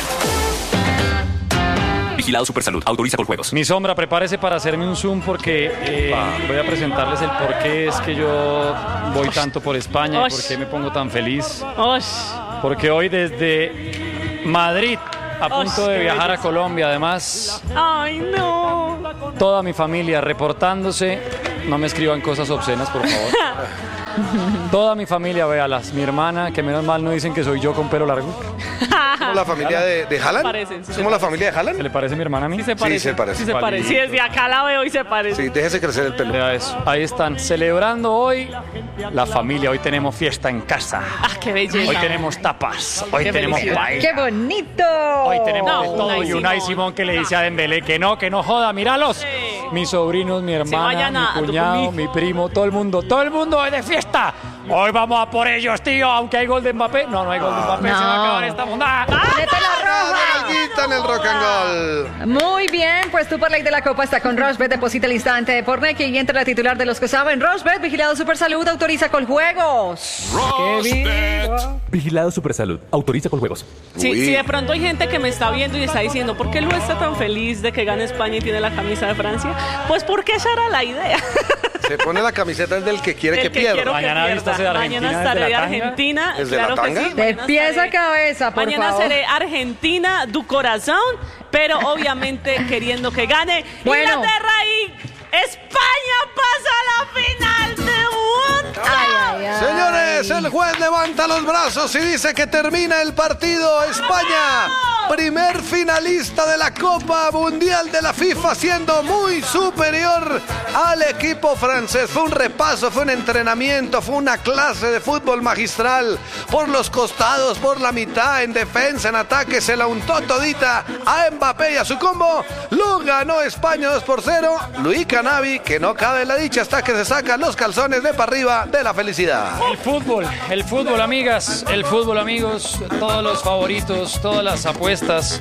[SPEAKER 5] Vigilado Supersalud, autoriza Coljuegos.
[SPEAKER 2] Mi sombra, prepárese para hacerme un zoom porque eh, voy a presentarles el por qué es que yo voy tanto por España y por qué me pongo tan feliz. Porque hoy desde Madrid, a punto de viajar a Colombia, además.
[SPEAKER 6] Ay, no.
[SPEAKER 2] Toda mi familia reportándose. No me escriban cosas obscenas, por favor. Toda mi familia, véalas. Mi hermana, que menos mal no dicen que soy yo con pelo largo.
[SPEAKER 1] ¿Somos la familia de, de Haaland?
[SPEAKER 6] Parecen, sí
[SPEAKER 1] ¿Somos la familia de Haaland?
[SPEAKER 2] ¿Se le parece mi hermana a mí?
[SPEAKER 6] Sí se parece.
[SPEAKER 1] Sí se parece.
[SPEAKER 6] Sí se parece. Sí, desde acá la veo y se parece.
[SPEAKER 1] Sí, déjese crecer el pelo.
[SPEAKER 2] Vea eso. Ahí están, celebrando hoy la familia. Hoy tenemos fiesta en casa.
[SPEAKER 6] Ah, qué belleza.
[SPEAKER 2] Hoy tenemos tapas. Hoy
[SPEAKER 6] Qué
[SPEAKER 2] tenemos
[SPEAKER 6] felicidad.
[SPEAKER 2] paella.
[SPEAKER 3] ¡Qué bonito!
[SPEAKER 2] Hoy tenemos
[SPEAKER 6] No,
[SPEAKER 2] de todo.
[SPEAKER 6] Unai
[SPEAKER 2] Y Unai
[SPEAKER 6] Simón.
[SPEAKER 2] Simón que le dice a Dembélé que no, que no joda, míralos.
[SPEAKER 6] Sí.
[SPEAKER 2] Mis sobrinos, mi hermana,
[SPEAKER 6] vayan a- a
[SPEAKER 2] mi cuñado,
[SPEAKER 6] Tucumí.
[SPEAKER 2] mi primo, todo el mundo, todo el mundo hoy de fiesta. Hoy vamos a por ellos, tío, aunque hay gol de Mbappé. No, no hay gol de Mbappé,
[SPEAKER 3] No.
[SPEAKER 2] se va a acabar esta bondad.
[SPEAKER 3] ¡Mete la roja!
[SPEAKER 1] Alguita en el rock and roll.
[SPEAKER 3] Muy bien, pues tu parlay de la Copa está con Rochebet. Deposita el instante por Nequi y entra la titular de los que saben. Rochebet, vigilado Supersalud, autoriza Coljuegos.
[SPEAKER 8] Vigilado Supersalud. Autoriza Coljuegos.
[SPEAKER 6] Sí,
[SPEAKER 1] Uy.
[SPEAKER 6] si de pronto hay gente que me está viendo y está diciendo, ¿por qué Lu está tan feliz de que gane España y tiene la camisa de Francia? Pues porque esa era la idea.
[SPEAKER 1] Se pone la camiseta del que quiere
[SPEAKER 6] El
[SPEAKER 1] que
[SPEAKER 6] que
[SPEAKER 1] pierda.
[SPEAKER 6] quiero que
[SPEAKER 2] Mañana
[SPEAKER 6] pierda.
[SPEAKER 2] vístase de Argentina
[SPEAKER 6] Mañana
[SPEAKER 2] desde
[SPEAKER 6] estaré
[SPEAKER 2] la
[SPEAKER 6] de
[SPEAKER 2] tanga.
[SPEAKER 6] Argentina.
[SPEAKER 1] ¿Desde la
[SPEAKER 6] claro que
[SPEAKER 1] tanga?
[SPEAKER 6] sí.
[SPEAKER 3] De
[SPEAKER 6] Mañana
[SPEAKER 3] pies a
[SPEAKER 6] estaré-
[SPEAKER 3] cabeza, por
[SPEAKER 6] Mañana
[SPEAKER 3] favor.
[SPEAKER 6] seré Argentina du corazón, pero obviamente queriendo que gane
[SPEAKER 3] Bueno.
[SPEAKER 6] Inglaterra y España pasa a la final de Wood.
[SPEAKER 3] Ay, ay, ay.
[SPEAKER 1] Señores, el juez levanta los brazos y dice que termina el partido. España, primer finalista de la Copa Mundial de la FIFA, siendo muy superior al equipo francés. Fue un repaso, fue un entrenamiento, fue una clase de fútbol magistral. Por los costados, por la mitad, en defensa, en ataque, se la untó todita a Mbappé y a su combo. Lo ganó España dos por cero. Luis Cannabis, que no cabe en la dicha hasta que se sacan los calzones de para arriba de la felicidad.
[SPEAKER 2] El fútbol, el fútbol, amigas, el fútbol, amigos, todos los favoritos, todas las apuestas,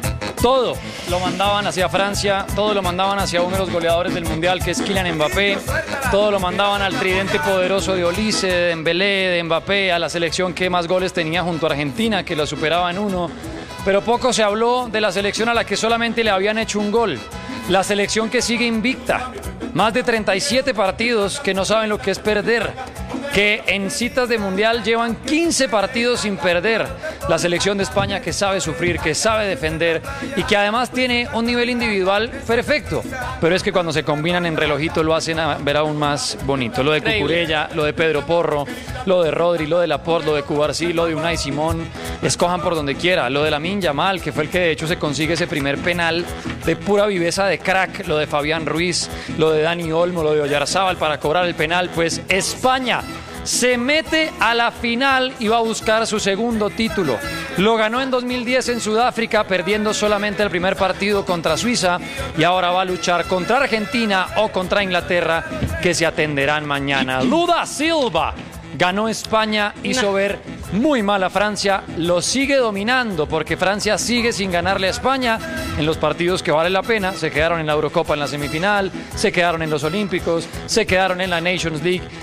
[SPEAKER 2] todo lo mandaban hacia Francia, todo lo mandaban hacia uno de los goleadores del Mundial, que es Kylian Mbappé, todo lo mandaban al tridente poderoso de Olise, de Dembélé, de Mbappé, a la selección que más goles tenía junto a Argentina, que lo superaba en uno, pero poco se habló de la selección a la que solamente le habían hecho un gol, la selección que sigue invicta, más de treinta y siete partidos, que no saben lo que es perder, que en citas de mundial llevan quince partidos sin perder. La selección de España que sabe sufrir, que sabe defender y que además tiene un nivel individual perfecto. Pero es que cuando se combinan en relojito lo hacen a ver aún más bonito. Lo de Cucurella, lo de Pedro Porro, lo de Rodri, lo de Laporte, lo de Cubarsí, lo de Unai Simón. Escojan por donde quiera. Lo de Lamine Yamal, que fue el que de hecho se consigue ese primer penal de pura viveza de crack. Lo de Fabián Ruiz, lo de Dani Olmo, lo de Oyarzábal para cobrar el penal. Pues España se mete a la final y va a buscar su segundo título. Lo ganó en dos mil diez en Sudáfrica, perdiendo solamente el primer partido contra Suiza, y ahora va a luchar contra Argentina o contra Inglaterra, que se atenderán mañana. Luda Silva ganó España, hizo ver muy mal a Francia, lo sigue dominando porque Francia sigue sin ganarle a España en los partidos que vale la pena. Se quedaron en la Eurocopa en la semifinal, se quedaron en los Olímpicos, se quedaron en la Nations League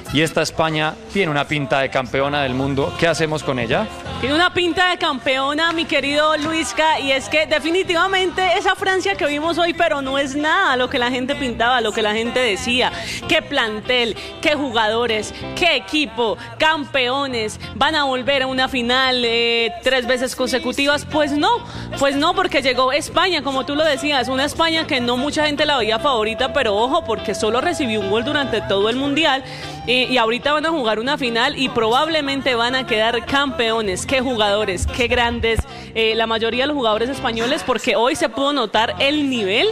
[SPEAKER 2] y esta España tiene una pinta de campeona del mundo. ¿Qué hacemos con ella?
[SPEAKER 6] Tiene una pinta de campeona, mi querido Luisca, y es que definitivamente esa Francia que vimos hoy, pero no es nada lo que la gente pintaba, lo que la gente decía. Qué plantel, qué jugadores, qué equipo, campeones, van a volver a una final eh, tres veces consecutivas. Pues no, pues no, porque llegó España, como tú lo decías, una España que no mucha gente la veía favorita, pero ojo, porque solo recibió un gol durante todo el Mundial, eh, y ahorita van a jugar una final y probablemente van a quedar campeones. Qué jugadores, qué grandes, eh, la mayoría de los jugadores españoles, porque hoy se pudo notar el nivel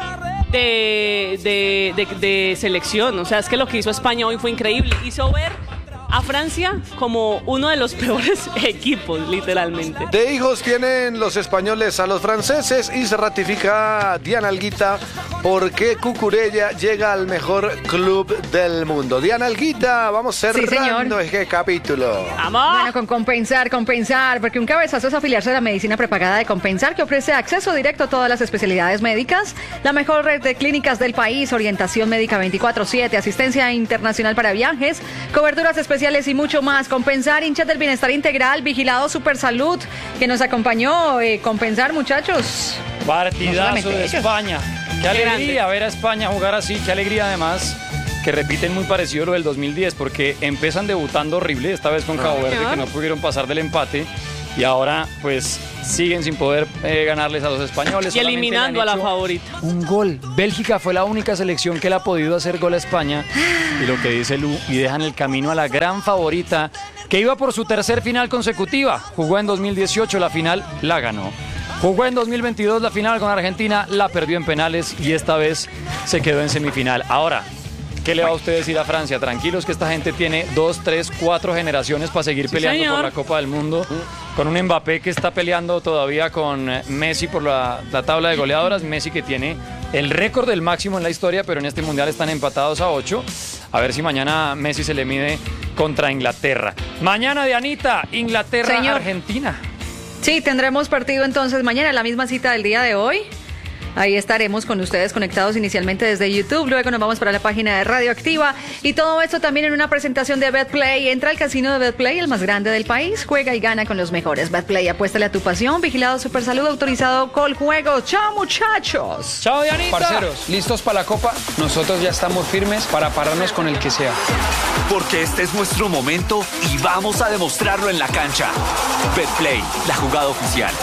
[SPEAKER 6] de, de, de, de selección. O sea, es que lo que hizo España hoy fue increíble. Hizo ver a Francia como uno de los peores equipos, literalmente.
[SPEAKER 1] De hijos tienen los españoles a los franceses y se ratifica Diana Alguita porque Cucurella llega al mejor club del mundo. Diana Alguita, vamos cerrando
[SPEAKER 3] sí,
[SPEAKER 1] este capítulo.
[SPEAKER 6] ¡Vamos!
[SPEAKER 3] Bueno, con compensar, compensar, porque un cabezazo es afiliarse a la medicina prepagada de Compensar, que ofrece acceso directo a todas las especialidades médicas, la mejor red de clínicas del país, orientación médica veinticuatro siete, asistencia internacional para viajes, coberturas especiales y mucho más. Compensar, hinchas del bienestar integral, vigilado Supersalud, que nos acompañó. Eh, compensar, muchachos.
[SPEAKER 2] Partidazo de
[SPEAKER 3] ellos.
[SPEAKER 2] España. Qué alegría ver a España jugar así. Qué alegría además que repiten muy parecido lo del dos mil diez, porque empiezan debutando horrible, esta vez con Cabo Verde, que no pudieron pasar del empate. Y ahora, pues, siguen sin poder eh, ganarles a los españoles.
[SPEAKER 6] Y eliminando a la favorita.
[SPEAKER 2] Un gol. Bélgica fue la única selección que le ha podido hacer gol a España. Y lo que dice Lu, y dejan el camino a la gran favorita, que iba por su tercer final consecutiva. Jugó en dos mil dieciocho, la final la ganó. Jugó en dos mil veintidós la final con Argentina, la perdió en penales y esta vez se quedó en semifinal. Ahora, ¿qué le va a usted decir a Francia? Tranquilos que esta gente tiene dos, tres, cuatro generaciones para seguir
[SPEAKER 6] Sí,
[SPEAKER 2] peleando
[SPEAKER 6] señor.
[SPEAKER 2] por la Copa del Mundo. Con un Mbappé que está peleando todavía con Messi por la, la tabla de goleadoras. Messi que tiene el récord del máximo en la historia, pero en este Mundial están empatados a ocho. A ver si mañana Messi se le mide contra Inglaterra. Mañana, Dianita, Inglaterra,
[SPEAKER 3] Señor.
[SPEAKER 2] Argentina.
[SPEAKER 3] Sí, tendremos partido entonces mañana, la misma cita del día de hoy. Ahí estaremos con ustedes conectados inicialmente desde YouTube, luego nos vamos para la página de Radioactiva y todo esto también en una presentación de BetPlay. Entra al casino de BetPlay, el más grande del país, juega y gana con los mejores. BetPlay, apuéstale a tu pasión, vigilado Supersalud, autorizado Coljuegos. ¡Chao, muchachos!
[SPEAKER 2] ¡Chao, Dianita!
[SPEAKER 4] Parceros, ¿listos para la Copa? Nosotros ya estamos firmes para pararnos con el que sea.
[SPEAKER 5] Porque este es nuestro momento y vamos a demostrarlo en la cancha. BetPlay, la jugada oficial.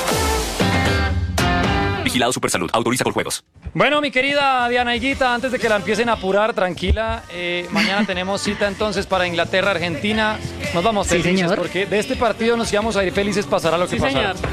[SPEAKER 5] Vigilado Supersalud, autoriza con juegos.
[SPEAKER 2] Bueno, mi querida Diana Higuita, antes de que la empiecen a apurar, tranquila, eh, mañana tenemos cita entonces para Inglaterra, Argentina. Nos vamos
[SPEAKER 3] Sí,
[SPEAKER 2] felices
[SPEAKER 3] señor.
[SPEAKER 2] porque de este partido nos íbamos a ir felices, pasará lo que
[SPEAKER 6] Sí,
[SPEAKER 2] pasara.
[SPEAKER 6] señor.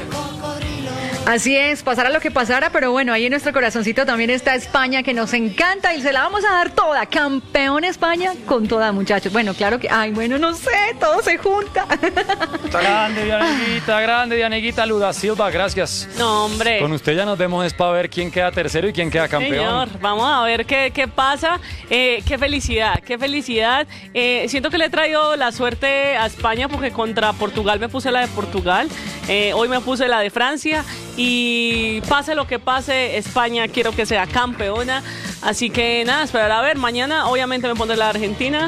[SPEAKER 3] Así es, pasará lo que pasara, pero bueno, ahí en nuestro corazoncito también está España, que nos encanta y se la vamos a dar toda. Campeón España con toda, muchachos. Bueno, claro que, ay, bueno, no sé, todo se junta.
[SPEAKER 2] Grande Diana Higuita, grande Diana Higuita, Luda Silva, gracias.
[SPEAKER 6] No, hombre.
[SPEAKER 2] Con usted ya nos vemos es para ver quién queda tercero y quién queda campeón.
[SPEAKER 6] Señor, vamos a ver qué, qué pasa. Eh, qué felicidad, qué felicidad. Eh, siento que le he traído la suerte a España porque contra Portugal me puse la de Portugal. Eh, hoy me puse la de Francia. Y pase lo que pase, España quiero que sea campeona. Así que nada, esperar a ver. Mañana obviamente me pondré la de Argentina.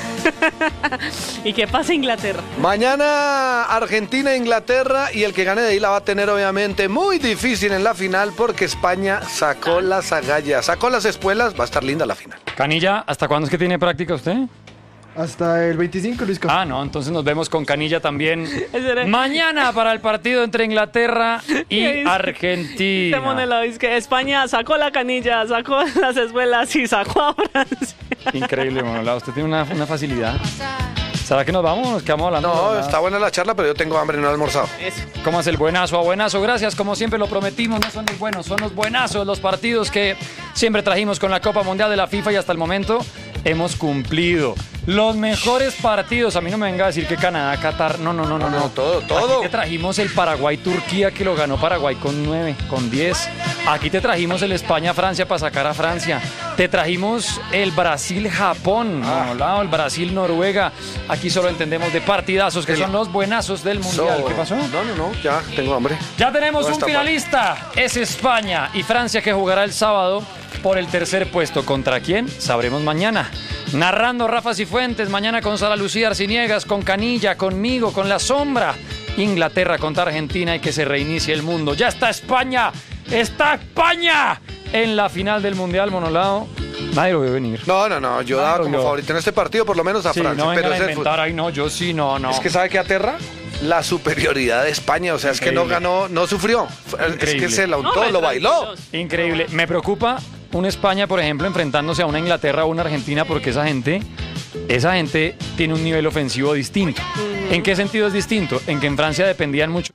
[SPEAKER 6] Y que pase Inglaterra.
[SPEAKER 1] Mañana Argentina e Inglaterra y el que gane de ahí la va a tener obviamente muy difícil en la final porque España sacó las agallas, sacó las espuelas, va a estar linda la final.
[SPEAKER 2] Canilla, ¿hasta cuándo es que tiene práctica usted?
[SPEAKER 9] Hasta el veinticinco, Luisca.
[SPEAKER 2] Ah, no, entonces nos vemos con Canilla también
[SPEAKER 6] era-
[SPEAKER 2] mañana para el partido entre Inglaterra y
[SPEAKER 6] ¿Qué dice?
[SPEAKER 2] Argentina.
[SPEAKER 6] Este monelo dice que España sacó la canilla, sacó las espuelas y sacó a Francia.
[SPEAKER 2] Increíble, Monolá, usted tiene una, una facilidad. ¿Será que nos vamos o nos quedamos hablando?
[SPEAKER 1] No,
[SPEAKER 2] Monolá?
[SPEAKER 1] está buena la charla, pero yo tengo hambre y no he almorzado.
[SPEAKER 6] Eso.
[SPEAKER 2] ¿Cómo es el buenazo a buenazo? Gracias, como siempre lo prometimos, no son los buenos, son los buenazos, los partidos que siempre trajimos con la Copa Mundial de la FIFA y hasta el momento hemos cumplido. Los mejores partidos, a mí no me venga a decir que Canadá, Qatar, no, no, no, no,
[SPEAKER 1] No,
[SPEAKER 2] no.
[SPEAKER 1] no, todo, todo.
[SPEAKER 2] Aquí te trajimos el Paraguay-Turquía que lo ganó Paraguay con nueve, con diez. Aquí te trajimos el España-Francia para sacar a Francia. Te trajimos el Brasil-Japón,
[SPEAKER 1] Ah.
[SPEAKER 2] no, el Brasil-Noruega. Aquí solo entendemos de partidazos que
[SPEAKER 1] El-
[SPEAKER 2] son los buenazos del Mundial.
[SPEAKER 1] So-
[SPEAKER 2] ¿Qué pasó?
[SPEAKER 1] No, no, no, ya tengo hambre.
[SPEAKER 2] Ya tenemos
[SPEAKER 1] No
[SPEAKER 2] un
[SPEAKER 1] está mal.
[SPEAKER 2] finalista, es España y Francia que jugará el sábado por el tercer puesto. ¿Contra quién? Sabremos mañana. Narrando Rafa Cifuentes, mañana con Sara Lucía Arciniegas, con Canilla, conmigo, con La Sombra. Inglaterra contra Argentina y que se reinicie el mundo. ¡Ya está España! ¡Está España! En la final del Mundial, Monolao. Nadie lo vio venir.
[SPEAKER 1] No, no, no. Yo daba como favorito en este partido, por lo menos a
[SPEAKER 2] sí,
[SPEAKER 1] Francia.
[SPEAKER 2] No
[SPEAKER 1] pero
[SPEAKER 2] vengan a
[SPEAKER 1] es
[SPEAKER 2] inventar, ay, no, yo sí, no, no.
[SPEAKER 1] Es que ¿sabe qué aterra? La superioridad de España. O sea, Increíble. Es que no ganó, no sufrió. Increíble. Es que se la untó, no, lo bailó.
[SPEAKER 2] Increíble. Me preocupa un España, por ejemplo, enfrentándose a una Inglaterra o una Argentina, porque esa gente, esa gente tiene un nivel ofensivo distinto. Mm. ¿En qué sentido es distinto? En que en Francia dependían mucho.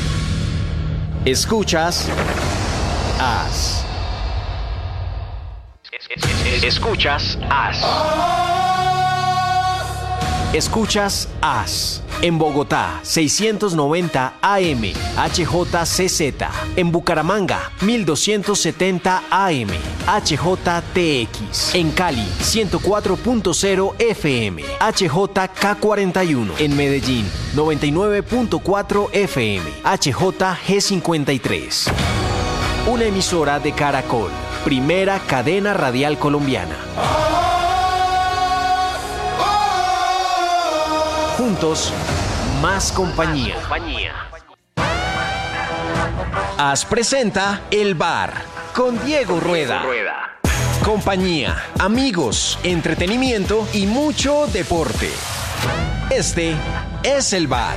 [SPEAKER 7] Escuchas As. Escuchas As. Escuchas As. En Bogotá, seiscientos noventa A M, H J C Z. En Bucaramanga, mil doscientos setenta A M, H J T X. En Cali, ciento cuatro punto cero F M, H J K cuarenta y uno. En Medellín, noventa y nueve punto cuatro F M, H J G cincuenta y tres. Una emisora de Caracol, primera cadena radial colombiana. Juntos, más compañía. As presenta El Bar con Diego Rueda. Compañía, amigos, entretenimiento y mucho deporte. Este es El Bar.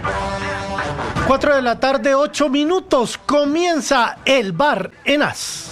[SPEAKER 10] cuatro de la tarde, ocho minutos. Comienza El Bar en As.